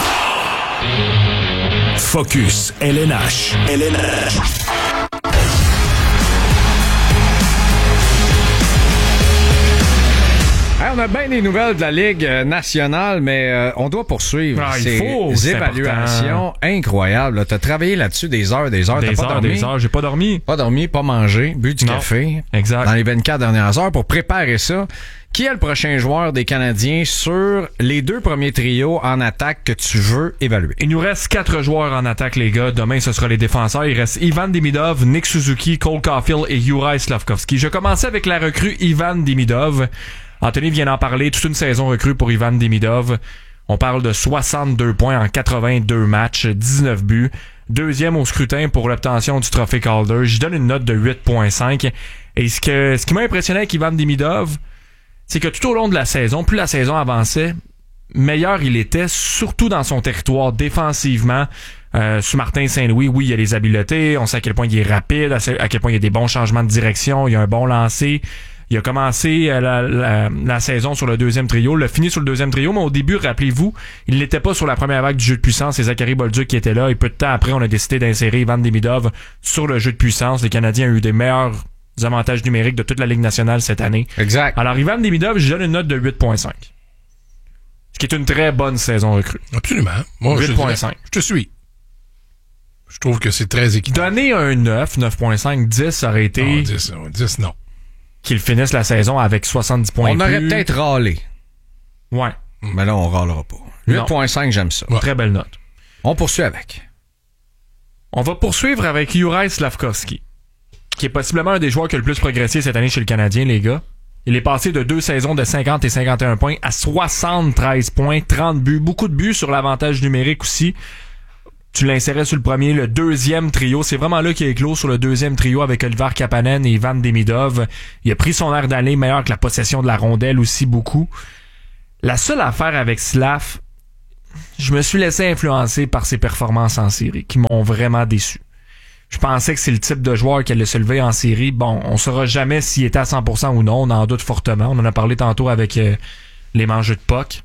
Focus L N H. L N H. Hey, on a bien des nouvelles de la Ligue nationale, mais euh, on doit poursuivre ah, ces faut, évaluations incroyables. Tu as travaillé là-dessus des heures, des heures. Des T'as heures, pas dormi? des heures. J'ai pas dormi. Pas dormi, pas mangé, bu du non. café. Exact. Dans les vingt-quatre dernières heures pour préparer ça. Qui est le prochain joueur des Canadiens sur les deux premiers trios en attaque que tu veux évaluer? Il nous reste quatre joueurs en attaque, les gars. Demain, ce sera les défenseurs. Il reste Ivan Demidov, Nick Suzuki, Cole Caulfield et Juraj Slafkovský. Je commençais avec la recrue Ivan Demidov. Anthony vient d'en parler. Toute une saison recrue pour Ivan Demidov. On parle de soixante-deux points en quatre-vingt-deux matchs, dix-neuf buts. Deuxième au scrutin pour l'obtention du trophée Calder. Je donne une note de huit virgule cinq. Et ce, que, ce qui m'a impressionné avec Ivan Demidov, c'est que tout au long de la saison, plus la saison avançait, meilleur il était, surtout dans son territoire défensivement. Euh, sous Martin Saint-Louis, oui, il y a les habiletés, on sait à quel point il est rapide, à quel point il y a des bons changements de direction, il y a un bon lancer. Il a commencé la, la, la saison sur le deuxième trio, il a fini sur le deuxième trio, mais au début, rappelez-vous, il n'était pas sur la première vague du jeu de puissance, c'est Zachary Bolduc qui était là, et peu de temps après, on a décidé d'insérer Ivan Demidov sur le jeu de puissance. Les Canadiens ont eu des meilleurs avantages numériques de toute la Ligue nationale cette année. Exact. Alors, Ivan Demidov, je donne une note de huit virgule cinq. Ce qui est une très bonne saison recrue. Absolument. Moi, huit virgule cinq. Je te suis. Je trouve que c'est très équitable. Donner un neuf, neuf virgule cinq, dix, ça aurait été... Non, dix, dix, non. Qu'il finisse la saison avec soixante-dix points. On aurait plus. peut-être râlé. Ouais. Mais là, on râlera pas. huit virgule cinq, j'aime ça. Ouais. Très belle note. On poursuit avec. On va poursuivre avec Juraj Slavkovski, qui est possiblement un des joueurs qui a le plus progressé cette année chez le Canadien, les gars. Il est passé de deux saisons de cinquante et cinquante et un points à soixante-treize points, trente buts, beaucoup de buts sur l'avantage numérique aussi. Tu l'insérais sur le premier, le deuxième trio. C'est vraiment là qu'il a éclos sur le deuxième trio avec Oliver Kapanen et Ivan Demidov. Il a pris son air d'aller meilleur que la possession de la rondelle aussi beaucoup. La seule affaire avec Slav, je me suis laissé influencer par ses performances en série qui m'ont vraiment déçu. Je pensais que c'est le type de joueur qui allait se lever en série. Bon, on saura jamais s'il était à cent pour cent ou non. On en doute fortement. On en a parlé tantôt avec euh, les mangeux de puck.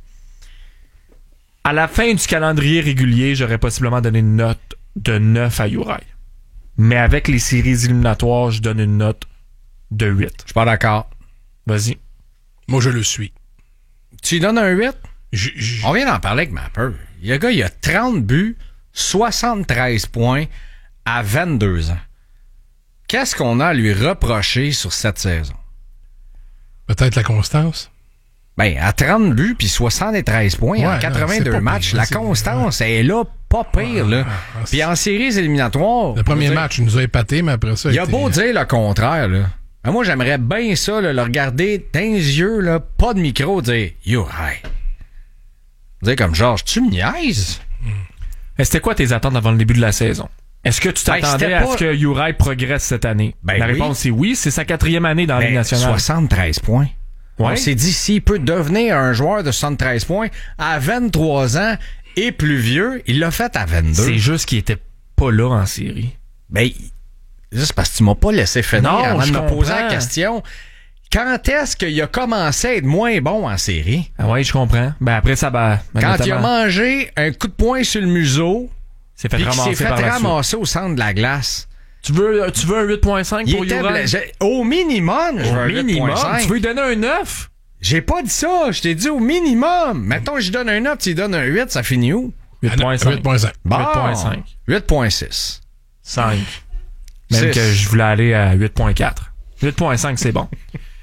À la fin du calendrier régulier, j'aurais possiblement donné une note de neuf à Juraj. Mais avec les séries éliminatoires, je donne une note de huit. Je suis pas d'accord. Vas-y. Moi, je le suis. Tu lui donnes un huit? J- j- On vient d'en parler avec Mapper. Le gars, il a trente buts, soixante-treize points à vingt-deux ans. Qu'est-ce qu'on a à lui reprocher sur cette saison? Peut-être la constance. Ben, à trente buts puis soixante-treize points Ouais, en quatre-vingt-deux non, matchs, pire, la c'est, constance ouais. est là, pas pire. Ouais, là. ouais, ouais, puis en séries éliminatoires... Le premier dire, match, il nous a épaté, mais après ça... Il a été... beau dire le contraire, là. Ben, moi, j'aimerais bien ça, là, le regarder dans les yeux, là, pas de micro, dire « Yo, hey! » Dire comme Georges, tu me niaises? Mais c'était quoi tes attentes avant le début de la saison? Est-ce que tu t'attendais ben, à pas... ce que Juraj progresse cette année? Ben la oui. réponse est oui, c'est sa quatrième année dans ben, la Ligue nationale. soixante-treize points. Ouais. On s'est dit, s'il peut devenir un joueur de soixante-treize points à vingt-trois ans et plus vieux, il l'a fait à vingt-deux. C'est juste qu'il était pas là en série. Ben, juste parce que tu m'as pas laissé finir non, avant de me comprends. poser la question. Quand est-ce qu'il a commencé à être moins bon en série? Ah oui, je comprends. Ben après ça, ben, ben quand notamment... il a mangé un coup de poing sur le museau, s'est fait puis ramasser, qu'il s'est fait par ramasser au centre de la glace. Tu veux, tu veux un huit virgule cinq pour Juraj? Au minimum, je veux au un minimum. huit virgule cinq. Tu veux lui donner un neuf? J'ai pas dit ça. Je t'ai dit au minimum. Mettons que je donne un neuf, tu lui donnes un huit, ça finit où? huit virgule cinq. huit virgule cinq. Bon, huit virgule cinq. huit virgule six. cinq. Même six. Que je voulais aller à huit virgule quatre. huit virgule cinq, c'est bon.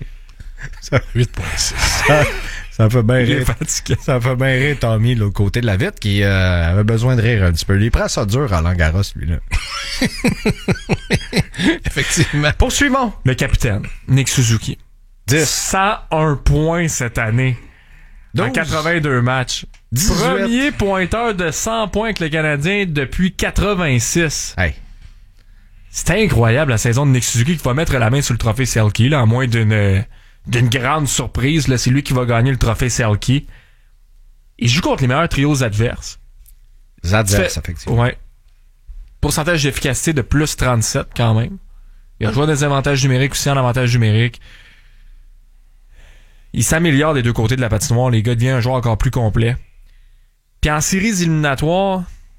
huit virgule six. Ça, ça fait bien rire. Ça fait bien rire Tommy de l'autre côté de la vitre qui euh, avait besoin de rire un petit peu. Il prend ça dur à Langaros, lui-là. Effectivement. Poursuivons. Le capitaine, Nick Suzuki. dix. cent un points cette année. douze. En quatre-vingt-deux matchs. dix-huit. Premier pointeur de cent points avec le Canadien depuis quatre-vingt-six. Hey. C'est incroyable la saison de Nick Suzuki qui va mettre la main sur le trophée Selke, là, à moins d'une, d'une grande surprise. Là, c'est lui qui va gagner le trophée Selke. Il joue contre les meilleurs trios adverses. Les adverses, effectivement. Ouais. Pourcentage d'efficacité de plus trente-sept quand même. Il a joué des avantages numériques aussi en avantage numérique. Il s'améliore des deux côtés de la patinoire. Les gars, devient un joueur encore plus complet. Puis en séries éliminatoires,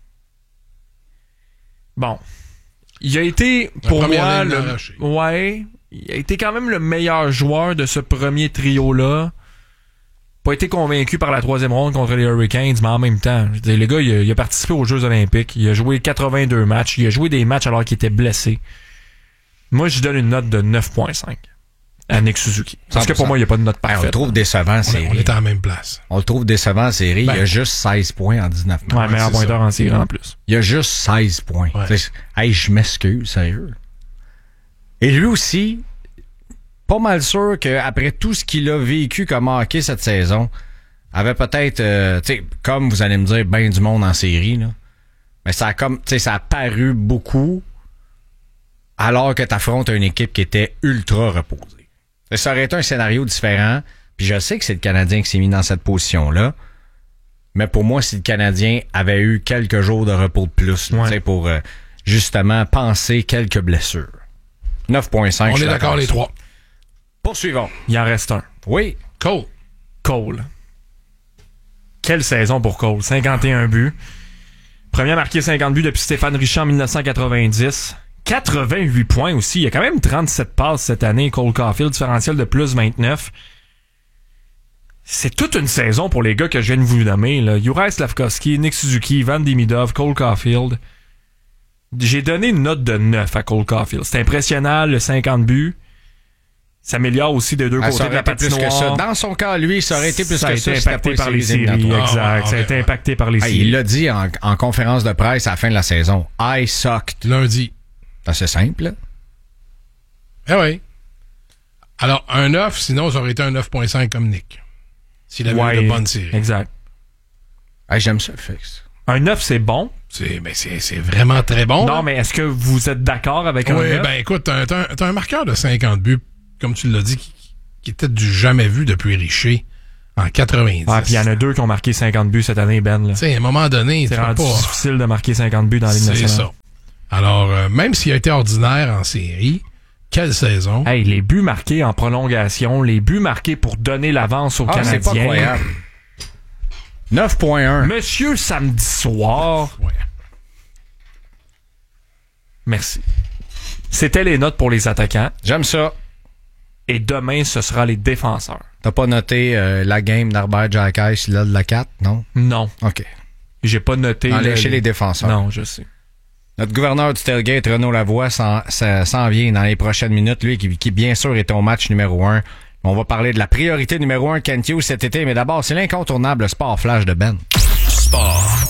bon, il a été pour moi le, ouais, il a été quand même le meilleur joueur de ce premier trio-là. Pas été convaincu par la troisième ronde contre les Hurricanes, mais en même temps, je veux dire, le gars, il a, il a participé aux Jeux Olympiques. Il a joué quatre-vingt-deux matchs. Il a joué des matchs alors qu'il était blessé. Moi, je donne une note de neuf virgule cinq à Nick Suzuki. Parce que pour moi, il n'y a pas de note parfaite. On le trouve décevant en série. On est à la même place. On le trouve décevant en série. Ben, il a juste seize points en dix-neuf matchs. Ouais, meilleur pointeur en série en plus. Il a juste seize points. Ouais. Hey, je m'excuse, sérieux. Et lui aussi, pas mal sûr qu'après tout ce qu'il a vécu comme hockey cette saison, avait peut-être, euh, tu sais, comme vous allez me dire, ben du monde en série, là. Mais ça a comme, tu sais, ça a paru beaucoup alors que t'affrontes une équipe qui était ultra reposée. Ça aurait été un scénario différent. Puis je sais que c'est le Canadien qui s'est mis dans cette position-là. Mais pour moi, si le Canadien avait eu quelques jours de repos de plus, ouais. tu sais, pour euh, justement penser quelques blessures. neuf virgule cinq. On est d'accord les trois. Poursuivons. Il en reste un. Oui. Cole. Cole. Quelle saison pour Cole. cinquante et un buts. Premier à marquer cinquante buts depuis Stéphane Richer en dix-neuf cent quatre-vingt-dix. quatre-vingt-huit points aussi. Il y a quand même trente-sept passes cette année. Cole Caulfield, différentiel de plus vingt-neuf. c'est toute une saison pour les gars que je viens de vous nommer. Là. Juraj Slafkovský, Nick Suzuki, Ivan Demidov, Cole Caulfield. J'ai donné une note de neuf à Cole Caulfield. C'est impressionnant, le cinquante buts. Ça améliore aussi des deux ah, côtés de la patinoire. Plus que ça. Dans son cas, lui, ça aurait été plus ça que a ça. Été ça impacté pas par les séries, séries exact. Ah, ouais, ça a été impacté par les ah, séries. Il l'a dit en, en conférence de presse à la fin de la saison. I sucked. Lundi. C'est assez simple, là. Eh oui. Alors, un neuf, sinon, ça aurait été un neuf virgule cinq comme Nick. S'il avait ouais, eu de bonnes séries. Exact. Ah, j'aime ça, Fix. Un neuf, c'est bon. C'est, ben c'est, c'est vraiment très bon. Non, là. mais est-ce que vous êtes d'accord avec un oui, neuf? Ben écoute, t'as, t'as, t'as un marqueur de cinquante buts, comme tu l'as dit, qui, qui était du jamais vu depuis Richer en quatre-vingt-dix. Ah, puis il y en a deux qui ont marqué cinquante buts cette année, Ben. Tu sais, à un moment donné, c'est tu rendu peux pas... difficile de marquer cinquante buts dans la Ligue nationale. C'est ça. Alors, euh, même s'il a été ordinaire en série, quelle saison. Hey, les buts marqués en prolongation, les buts marqués pour donner l'avance aux ah, Canadiens. C'est pas croyable. neuf virgule un. Monsieur samedi soir. Ouais. Merci. C'était les notes pour les attaquants. J'aime ça. Et demain, ce sera les défenseurs. T'as pas noté euh, la game d'Arbert Jacques là de la quatre, non? Non. OK. J'ai pas noté... Enlécher les défenseurs. Non, je sais. Notre gouverneur du tailgate, Renaud Lavoie, s'en, s'en vient dans les prochaines minutes. Lui, qui, qui bien sûr est au match numéro un. On va parler de la priorité numéro un Kent Hughes cet été. Mais d'abord, c'est l'incontournable Sport Flash de Ben. Sport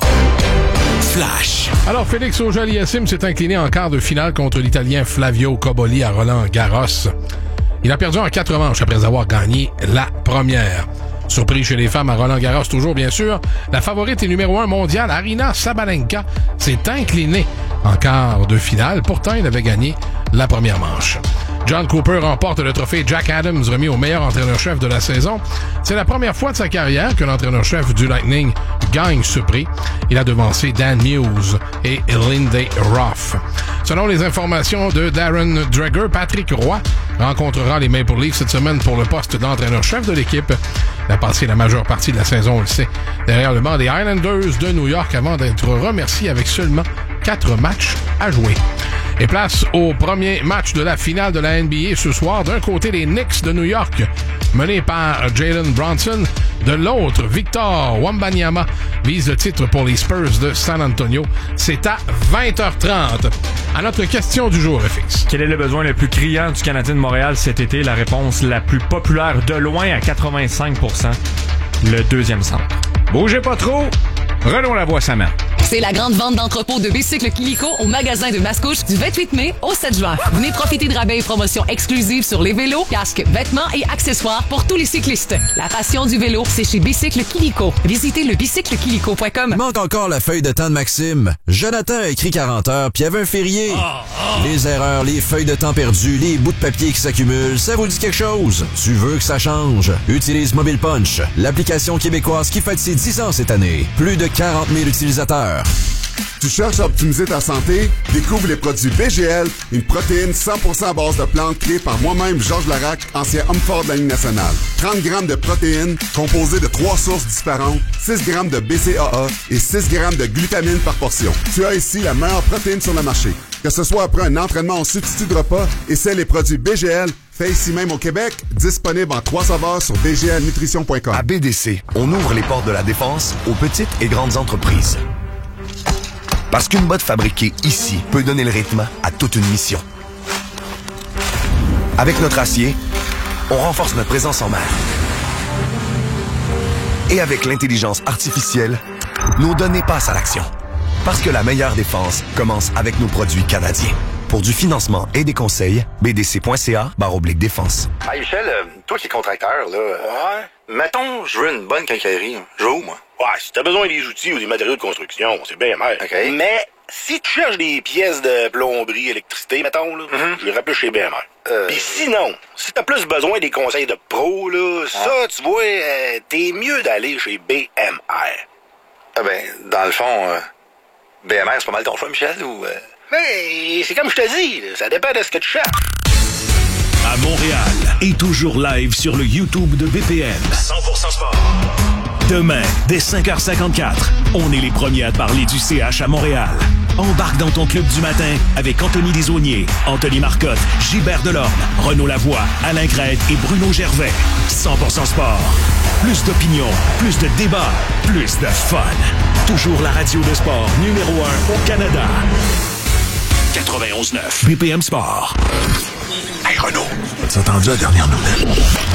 Flash. Alors, Félix Auger-Aliassime s'est incliné en quart de finale contre l'Italien Flavio Cobolli à Roland-Garros. Il a perdu en quatre manches après avoir gagné la première. Surprise chez les femmes à Roland-Garros, toujours bien sûr, la favorite et numéro un mondiale, Aryna Sabalenka, s'est inclinée en quart de finale. Pourtant, il avait gagné la première manche. John Cooper remporte le trophée Jack Adams remis au meilleur entraîneur-chef de la saison. C'est la première fois de sa carrière que l'entraîneur-chef du Lightning gagne ce prix. Il a devancé Dan Muse et Lindsay Ruff. Selon les informations de Darren Dreger, Patrick Roy rencontrera les Maple Leafs cette semaine pour le poste d'entraîneur-chef de l'équipe. Il a passé la majeure partie de la saison, on le sait, derrière le banc des Islanders de New York avant d'être remercié avec seulement quatre matchs à jouer. Et place au premier match de la finale de la N B A ce soir. D'un côté, les Knicks de New York, menés par Jalen Brunson. De l'autre, Victor Wembanyama vise le titre pour les Spurs de San Antonio. C'est à vingt heures trente. À notre question du jour, F X. Quel est le besoin le plus criant du Canadien de Montréal cet été? La réponse la plus populaire de loin à quatre-vingt-cinq pour cent. Le deuxième centre. Bougez pas trop. Renaud Lavoie s'amène. C'est la grande vente d'entrepôt de bicycles Kilico au magasin de Mascouche du vingt-huit mai au sept juin. Venez profiter de rabais et promotions exclusives sur les vélos, casques, vêtements et accessoires pour tous les cyclistes. La passion du vélo, c'est chez Bicycle Kilico. Visitez le bicycle kilico point com. Manque encore la feuille de temps de Maxime. Jonathan a écrit quarante heures, puis il y avait un férié. Oh, oh. Les erreurs, les feuilles de temps perdues, les bouts de papier qui s'accumulent, ça vous dit quelque chose? Tu veux que ça change? Utilise Mobile Punch, l'application québécoise qui fête ses dix ans cette année. Plus de quarante mille utilisateurs. Tu cherches à optimiser ta santé? Découvre les produits B G L, une protéine cent pour cent à base de plantes créée par moi-même, Georges Larac, ancien homme fort de la Ligue nationale. trente grammes de protéines composées de trois sources différentes, six grammes de B C A A et six grammes de glutamine par portion. Tu as ici la meilleure protéine sur le marché. Que ce soit après un entraînement en substitut de repas, essaie les produits B G L, fait ici même au Québec, disponible en trois saveurs sur b g l nutrition point com. À B D C, on ouvre les portes de la défense aux petites et grandes entreprises. Parce qu'une botte fabriquée ici peut donner le rythme à toute une mission. Avec notre acier, on renforce notre présence en mer. Et avec l'intelligence artificielle, nos données passent à l'action. Parce que la meilleure défense commence avec nos produits canadiens. Pour du financement et des conseils, b d c point c a barre oblique défense. Hey Michel, euh, toi qui es contracteur, là, ouais. Mettons, je veux une bonne quincaillerie. Je veux où, moi? Ouais, si t'as besoin des outils ou des matériaux de construction, c'est bien mal. OK. Mais si tu cherches des pièces de plomberie, électricité, mettons, là, mm-hmm. je irais plus chez B M R. Euh... Puis sinon, si t'as plus besoin des conseils de pro, là, ah. ça, tu vois, euh, t'es mieux d'aller chez B M R. Ah ben, dans le fond, euh, B M R, c'est pas mal ton choix, Michel, ou... Euh... Mais c'est comme je te dis, là, ça dépend de ce que tu cherches. À Montréal et toujours live sur le YouTube de B P M. cent pour cent sport. Demain, dès cinq heures cinquante-quatre, on est les premiers à parler du C H à Montréal. Embarque dans ton club du matin avec Anthony Desaulniers, Anthony Marcotte, Gilbert Delorme, Renaud Lavoie, Alain Grède et Bruno Gervais. cent pour cent sport. Plus d'opinion, plus de débats, plus de fun. Toujours la radio de sport numéro un au Canada. quatre-vingt-onze neuf B P M Sport. Hey Renaud, as entendu la dernière nouvelle?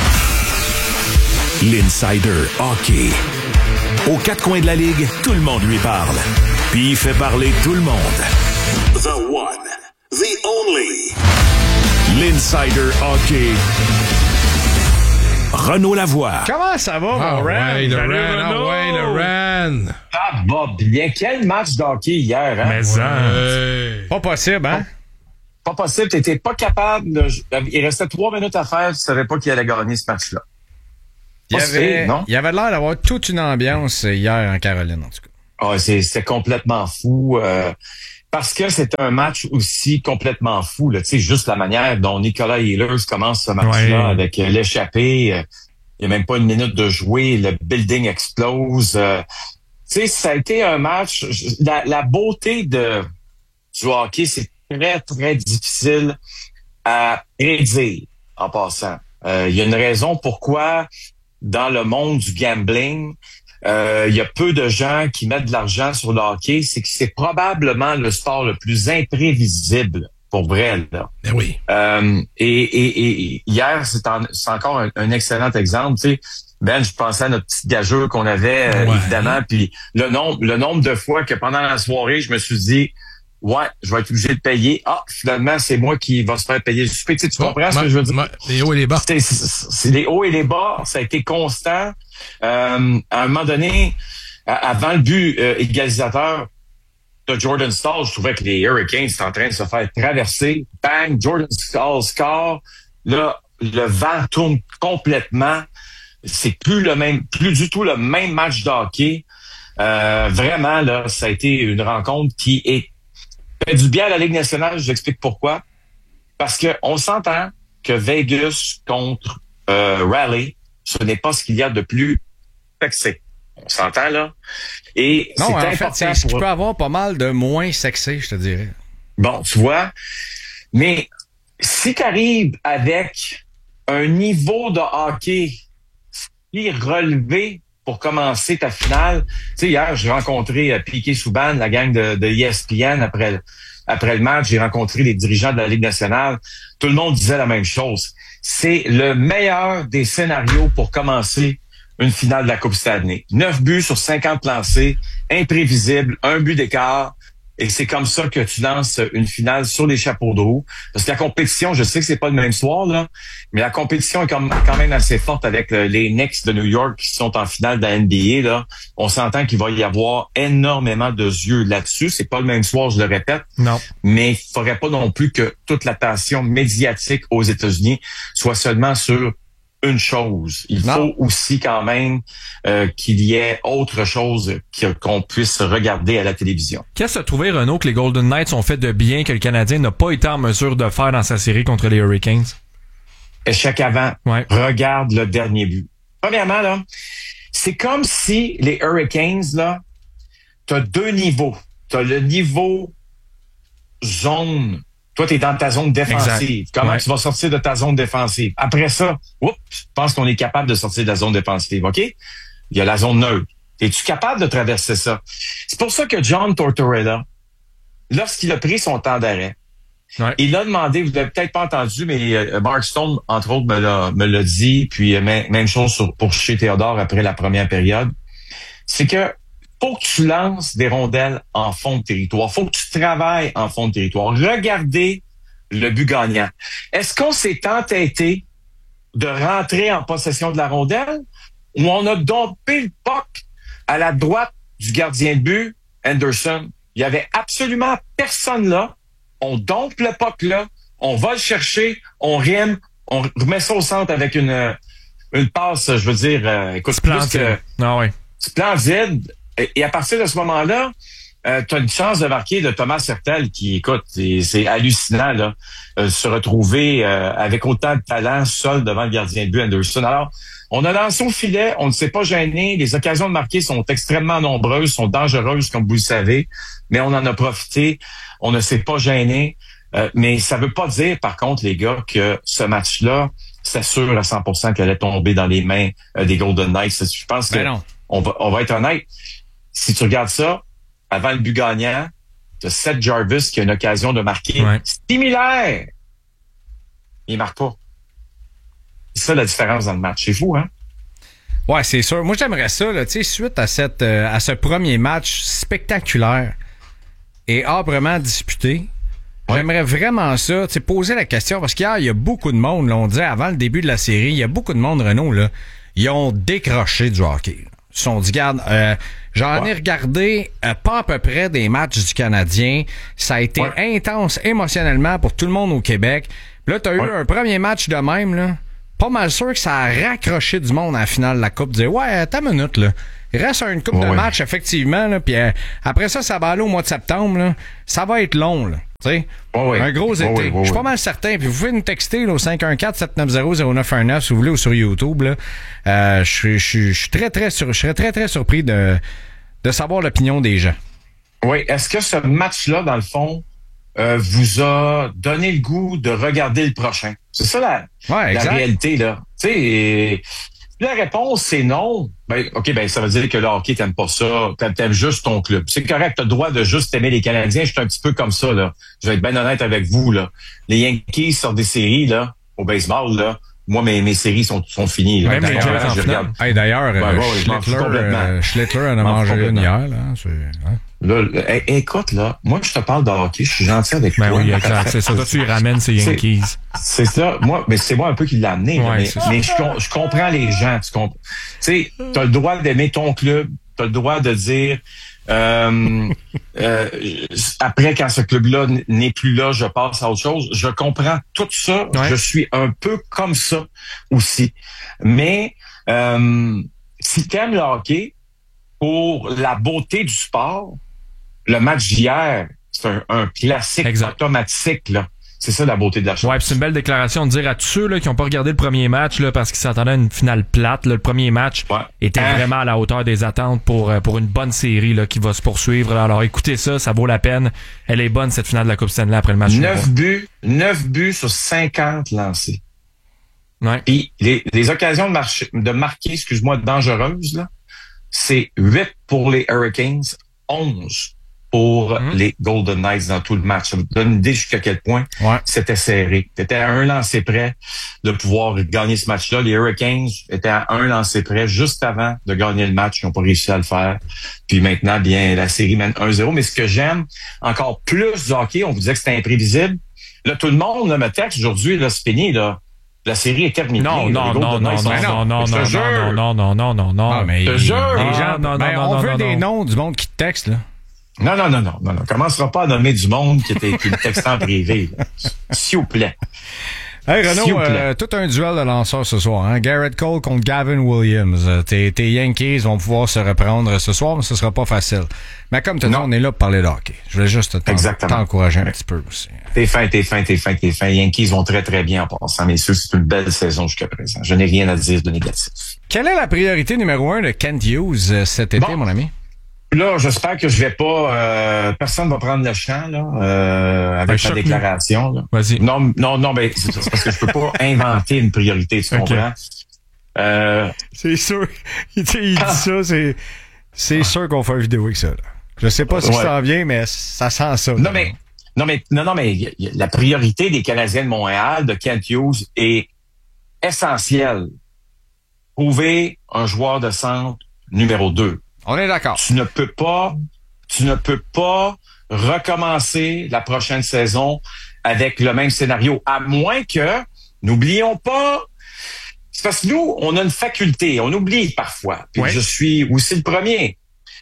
L'Insider Hockey. Aux quatre coins de la Ligue, tout le monde lui parle. Puis il fait parler tout le monde. The one, the only. L'Insider Hockey. Renaud Lavoie. Comment ça va, Ah mon Ran? ouais, le Salut, Ran, ah Renaud. ouais, le Ran. Ça va bien. Quel match d'hockey hier, hein? Mais ça. Pas possible, hein? Pas, pas possible. T'étais pas capable. De... Il restait trois minutes à faire. Tu savais pas qui allait gagner ce match-là. Il y Pas avait, si, non? il y avait l'air d'avoir toute une ambiance hier en Caroline, en tout cas. Ah, c'est, c'était complètement fou. Euh, parce que c'était un match aussi complètement fou. Tu sais, juste la manière dont Nicolas Ehlers commence ce match-là Ouais. avec euh, l'échappée. Euh, il n'y a même pas une minute de jouer. Le building explose. Euh, tu sais, ça a été un match. La, la beauté de du hockey, c'est très, très difficile à prédire en passant. Euh, il y a une raison pourquoi dans le monde du gambling, euh, il y a peu de gens qui mettent de l'argent sur le hockey. C'est que c'est probablement le sport le plus imprévisible pour vrai, là. Ben oui. Euh, et, et, et hier, c'est, en- c'est encore un, un excellent exemple. Tu sais, Ben, je pensais à notre petite gageure qu'on avait, euh, Ouais. évidemment, puis le nombre, le nombre de fois que pendant la soirée, je me suis dit, ouais, je vais être obligé de payer. Ah, finalement, c'est moi qui va se faire payer le souper. Tu sais, tu comprends ce que je veux dire? Les hauts et les bas. C'est, c'est, c'est les hauts et les bas. Ça a été constant. Euh, à un moment donné, à- avant le but euh, égalisateur de Jordan Staal, je trouvais que les Hurricanes étaient en train de se faire traverser. Bang, Jordan Staal score. Là, le vent tourne complètement. C'est plus le même, plus du tout le même match de hockey. Euh, vraiment, là, ça a été une rencontre qui est fait du bien à la Ligue nationale. Je vous explique pourquoi. Parce que on s'entend que Vegas contre euh, Raleigh, ce n'est pas ce qu'il y a de plus sexy. On s'entend, là. Et Non, c'est en fait, important c'est ce qui pour... peut avoir pas mal de moins sexy, je te dirais. Bon, tu vois. Mais si tu arrives avec un niveau de hockey qui relevé pour commencer ta finale. Tu sais, hier, j'ai rencontré euh, Piquet Souban, la gang de, de E S P N après le, après le match. J'ai rencontré les dirigeants de la Ligue nationale. Tout le monde disait la même chose. C'est le meilleur des scénarios pour commencer une finale de la Coupe Stanley. Neuf buts sur cinquante lancés, imprévisible, un but d'écart. Et c'est comme ça que tu lances une finale sur les chapeaux de roue. Parce que la compétition, je sais que c'est pas le même soir, là, mais la compétition est comme, quand même assez forte avec le- les Knicks de New York qui sont en finale de la N B A, là. On s'entend qu'il va y avoir énormément de yeux là-dessus. C'est pas le même soir, je le répète. Non. Mais il faudrait pas non plus que toute l'attention médiatique aux États-Unis soit seulement sur une chose. Il Non. faut aussi quand même euh, qu'il y ait autre chose que- qu'on puisse regarder à la télévision. Qu'est-ce que tu as trouvé, Renaud, que les Golden Knights ont fait de bien que le Canadien n'a pas été en mesure de faire dans sa série contre les Hurricanes? Échec avant. Ouais. Regarde le dernier but. Premièrement, là, c'est comme si les Hurricanes, là, t'as deux niveaux. T'as le niveau zone. Toi, t'es dans ta zone défensive. Exact. Comment Ouais. tu vas sortir de ta zone défensive? Après ça, oups, je pense qu'on est capable de sortir de la zone défensive, OK? Il y a la zone neutre. Es-tu capable de traverser ça? C'est pour ça que John Tortorella, lorsqu'il a pris son temps d'arrêt, Ouais. il a demandé, vous l'avez peut-être pas entendu, mais euh, Mark Stone, entre autres, me l'a, me l'a dit, puis euh, même, même chose sur, pour chez Théodore après la première période, c'est que faut que tu lances des rondelles en fond de territoire. Faut que tu travailles en fond de territoire. Regardez le but gagnant. Est-ce qu'on s'est entêté de rentrer en possession de la rondelle ou on a dompé le puck à la droite du gardien de but, Anderson? Il y avait absolument personne là. On dompe le puck là, on va le chercher, on rime, on remet ça au centre avec une une passe, je veux dire, euh, écoute, plus que Splendide. Ah ouais. splendide. Et, et à partir de ce moment-là, euh, tu as une chance de marquer de Thomas Hertel qui, écoute, c'est, c'est hallucinant, là, euh, se retrouver euh, avec autant de talent seul devant le gardien de but Anderson. Alors, on a lancé au filet, on ne s'est pas gêné. Les occasions de marquer sont extrêmement nombreuses, sont dangereuses, comme vous le savez, mais on en a profité. On ne s'est pas gêné. Euh, mais ça veut pas dire, par contre, les gars, que ce match-là, c'est sûr à cent pour cent qu'elle allait tomber dans les mains euh, des Golden Knights. Je pense que Ben non. on va, on va être honnête. Si tu regardes ça, avant le but gagnant, tu as Seth Jarvis qui a une occasion de marquer Ouais. similaire. Il marque pas. C'est ça la différence dans le match. C'est fou, hein? Ouais, c'est sûr. Moi, j'aimerais ça, là, tu sais, suite à cette, euh, à ce premier match spectaculaire et âprement disputé. Ouais. J'aimerais vraiment ça, tu sais, poser la question, parce qu'hier, il y a beaucoup de monde, là, on disait avant le début de la série, il y a beaucoup de monde, Renaud, là, ils ont décroché du hockey. Ils se sont dit, regarde, euh, j'en ouais. ai regardé euh, pas à peu près des matchs du Canadien. Ça a été ouais. intense émotionnellement pour tout le monde au Québec. Puis là, t'as ouais. eu un premier match de même, là. Pas mal sûr que ça a raccroché du monde à la finale de la Coupe. Dire, ouais, attends une minute, là. Il reste une coupe ouais. de match, effectivement, là. Puis euh, après ça, ça va aller au mois de septembre, là. Ça va être long, là. Tu sais, oh oui. un gros été. Oh oui, oh oui. Je suis pas mal certain. Puis vous pouvez nous texter là, au cinq un quatre, sept neuf zéro, zéro neuf un neuf si vous voulez ou sur YouTube. Là. Euh, je suis très, très sur, je serais très, très surpris de, de savoir l'opinion des gens. Oui. Est-ce que ce match-là, dans le fond, euh, vous a donné le goût de regarder le prochain? C'est ça la, ouais, la réalité, là. Tu sais, la réponse, c'est non. Ben, OK, ben ça veut dire que le hockey, t'aimes pas ça. T'aimes, t'aimes juste ton club. C'est correct, t'as le droit de juste aimer les Canadiens. Je suis un petit peu comme ça, là. Je vais être bien honnête avec vous, là. Les Yankees sortent des séries, là, au baseball, là. Moi, mes, mes séries sont, sont finies. Là. Même les Jets en finale. Hey, d'ailleurs, ouais, euh, ouais, Schlittler, euh, Schlittler en a mangé une hier, là. C'est, hein? Là, é- écoute, là, moi, je te parle de hockey, je suis gentil avec ben toi. Oui, exact. C'est ça. Toi, tu y ramènes ces Yankees. C'est, c'est ça. Moi, mais c'est moi un peu qui l'ai amené. Ouais, mais mais je, je comprends les gens. Tu comp- sais, t'as le droit d'aimer ton club. T'as le droit de dire, euh, euh, après, quand ce club-là n'est plus là, je passe à autre chose. Je comprends tout ça. Ouais. Je suis un peu comme ça aussi. Mais, euh, si t'aimes le hockey, pour la beauté du sport, le match d'hier, c'est un, un classique exact. Automatique, là. C'est ça la beauté de la chose. Ouais, puis c'est une belle déclaration de dire à tous ceux là, qui n'ont pas regardé le premier match là, parce qu'ils s'attendaient à une finale plate. Là, le premier match ouais. était hein? vraiment à la hauteur des attentes pour pour une bonne série là, qui va se poursuivre. Là. Alors écoutez ça, ça vaut la peine. Elle est bonne cette finale de la Coupe Stanley après le match. Neuf buts, neuf buts sur cinquante lancés. Ouais. Puis les, les occasions de, marcher, de marquer, excuse-moi, dangereuses, là, c'est huit pour les Hurricanes, onze pour mmh. les Golden Knights dans tout le match. Ça vous donne une idée jusqu'à quel point ouais. c'était serré. C'était à un lancer près de pouvoir gagner ce match-là. Les Hurricanes étaient à un lancer près juste avant de gagner le match. Ils n'ont pas réussi à le faire. Puis maintenant, bien, la série mène un zéro. Mais ce que j'aime encore plus du hockey, on vous disait que c'était imprévisible. Là, tout le monde là, me texte aujourd'hui, là, c'est fini, là. La série est terminée. Non, non, non, non, non, non, non, non, non, non, non, non, non, non. Ah, mais je te jure. Les gens, non, non, on veut des noms du monde qui te texte, là. Non, non, non, non, non, non. Commencera pas à nommer du monde qui était, qui le texte en privé, là. S'il vous plaît. Hey Renaud, euh, tout un duel de lanceurs ce soir. Hein? Garrett Cole contre Gavin Williams. Euh, tes, tes Yankees vont pouvoir se reprendre ce soir, mais ce sera pas facile. Mais comme tu dis, on est là pour parler de hockey. Je voulais juste t'en, t'encourager un petit peu aussi. T'es fin, t'es fin, t'es fin, t'es fin. Les Yankees vont très, très bien en passant, messieurs. C'est une belle saison jusqu'à présent. Je n'ai rien à dire de négatif. Quelle est la priorité numéro un de Kent Hughes euh, cet été, bon. mon ami? Là, j'espère que je vais pas... Euh, personne va prendre le champ là, euh, avec ma déclaration. Là. Vas-y. Non, non, non, ben, c'est, c'est parce que je peux pas inventer une priorité, tu comprends? Okay. Euh, c'est sûr. il dit ça, c'est, c'est sûr qu'on fait une vidéo avec ça. Là. Je sais pas si ouais. ça en vient, mais ça sent ça. Non, mais, non, mais, non, non, mais la priorité des Canadiens de Montréal, de Kent Hughes, est essentielle. Trouver un joueur de centre numéro deux. On est d'accord. Tu ne peux pas, tu ne peux pas recommencer la prochaine saison avec le même scénario, à moins que, n'oublions pas, c'est parce que nous, on a une faculté, on oublie parfois, puis ouais. je suis aussi le premier.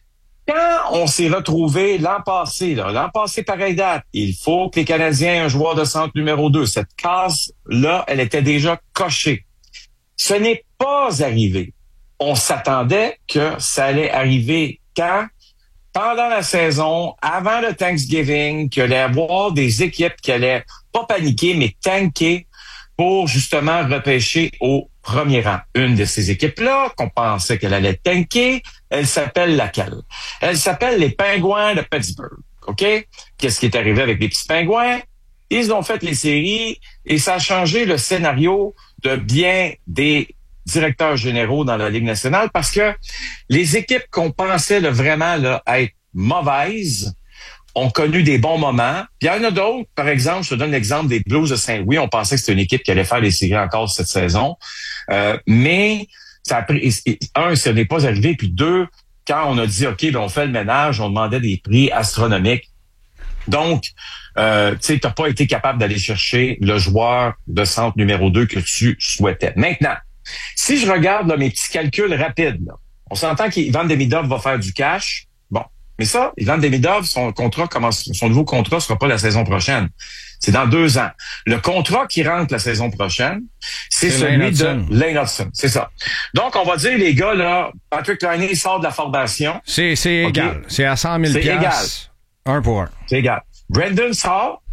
Quand on s'est retrouvé l'an passé, là, l'an passé pareil date, il faut que les Canadiens aient un joueur de centre numéro deux. Cette case-là, elle était déjà cochée. Ce n'est pas arrivé. On s'attendait que ça allait arriver quand? pendant la saison, avant le Thanksgiving, qu'il allait y avoir des équipes qui allaient pas paniquer, mais tanker pour justement repêcher au premier rang. Une de ces équipes-là, qu'on pensait qu'elle allait tanker, elle s'appelle laquelle? Elle s'appelle les Pingouins de Pittsburgh. OK? Qu'est-ce qui est arrivé avec les petits Pingouins? Ils ont fait les séries et ça a changé le scénario de bien des directeurs généraux dans la Ligue nationale parce que les équipes qu'on pensait là, vraiment là, être mauvaises ont connu des bons moments. Puis il y en a d'autres, par exemple, je te donne l'exemple des Blues de Saint-Louis. On pensait que c'était une équipe qui allait faire les séries encore cette saison. Euh, mais ça a pris, un, ça n'est pas arrivé. Puis deux, quand on a dit, OK, ben on fait le ménage, on demandait des prix astronomiques. Donc, euh, tu sais, t'as pas été capable d'aller chercher le joueur de centre numéro deux que tu souhaitais. Maintenant, si je regarde là, mes petits calculs rapides, là, on s'entend qu'Ivan Demidov va faire du cash. Bon, mais ça, Ivan Demidov, son contrat commence, son nouveau contrat sera pas la saison prochaine. C'est dans deux ans. Le contrat qui rentre la saison prochaine, c'est, c'est celui de Lane Hudson. C'est ça. Donc, on va dire, les gars, là, Patrick Laine sort de la formation. C'est, c'est okay. égal. C'est à cent mille C'est égal. Un pour un. C'est égal. Brandon sort.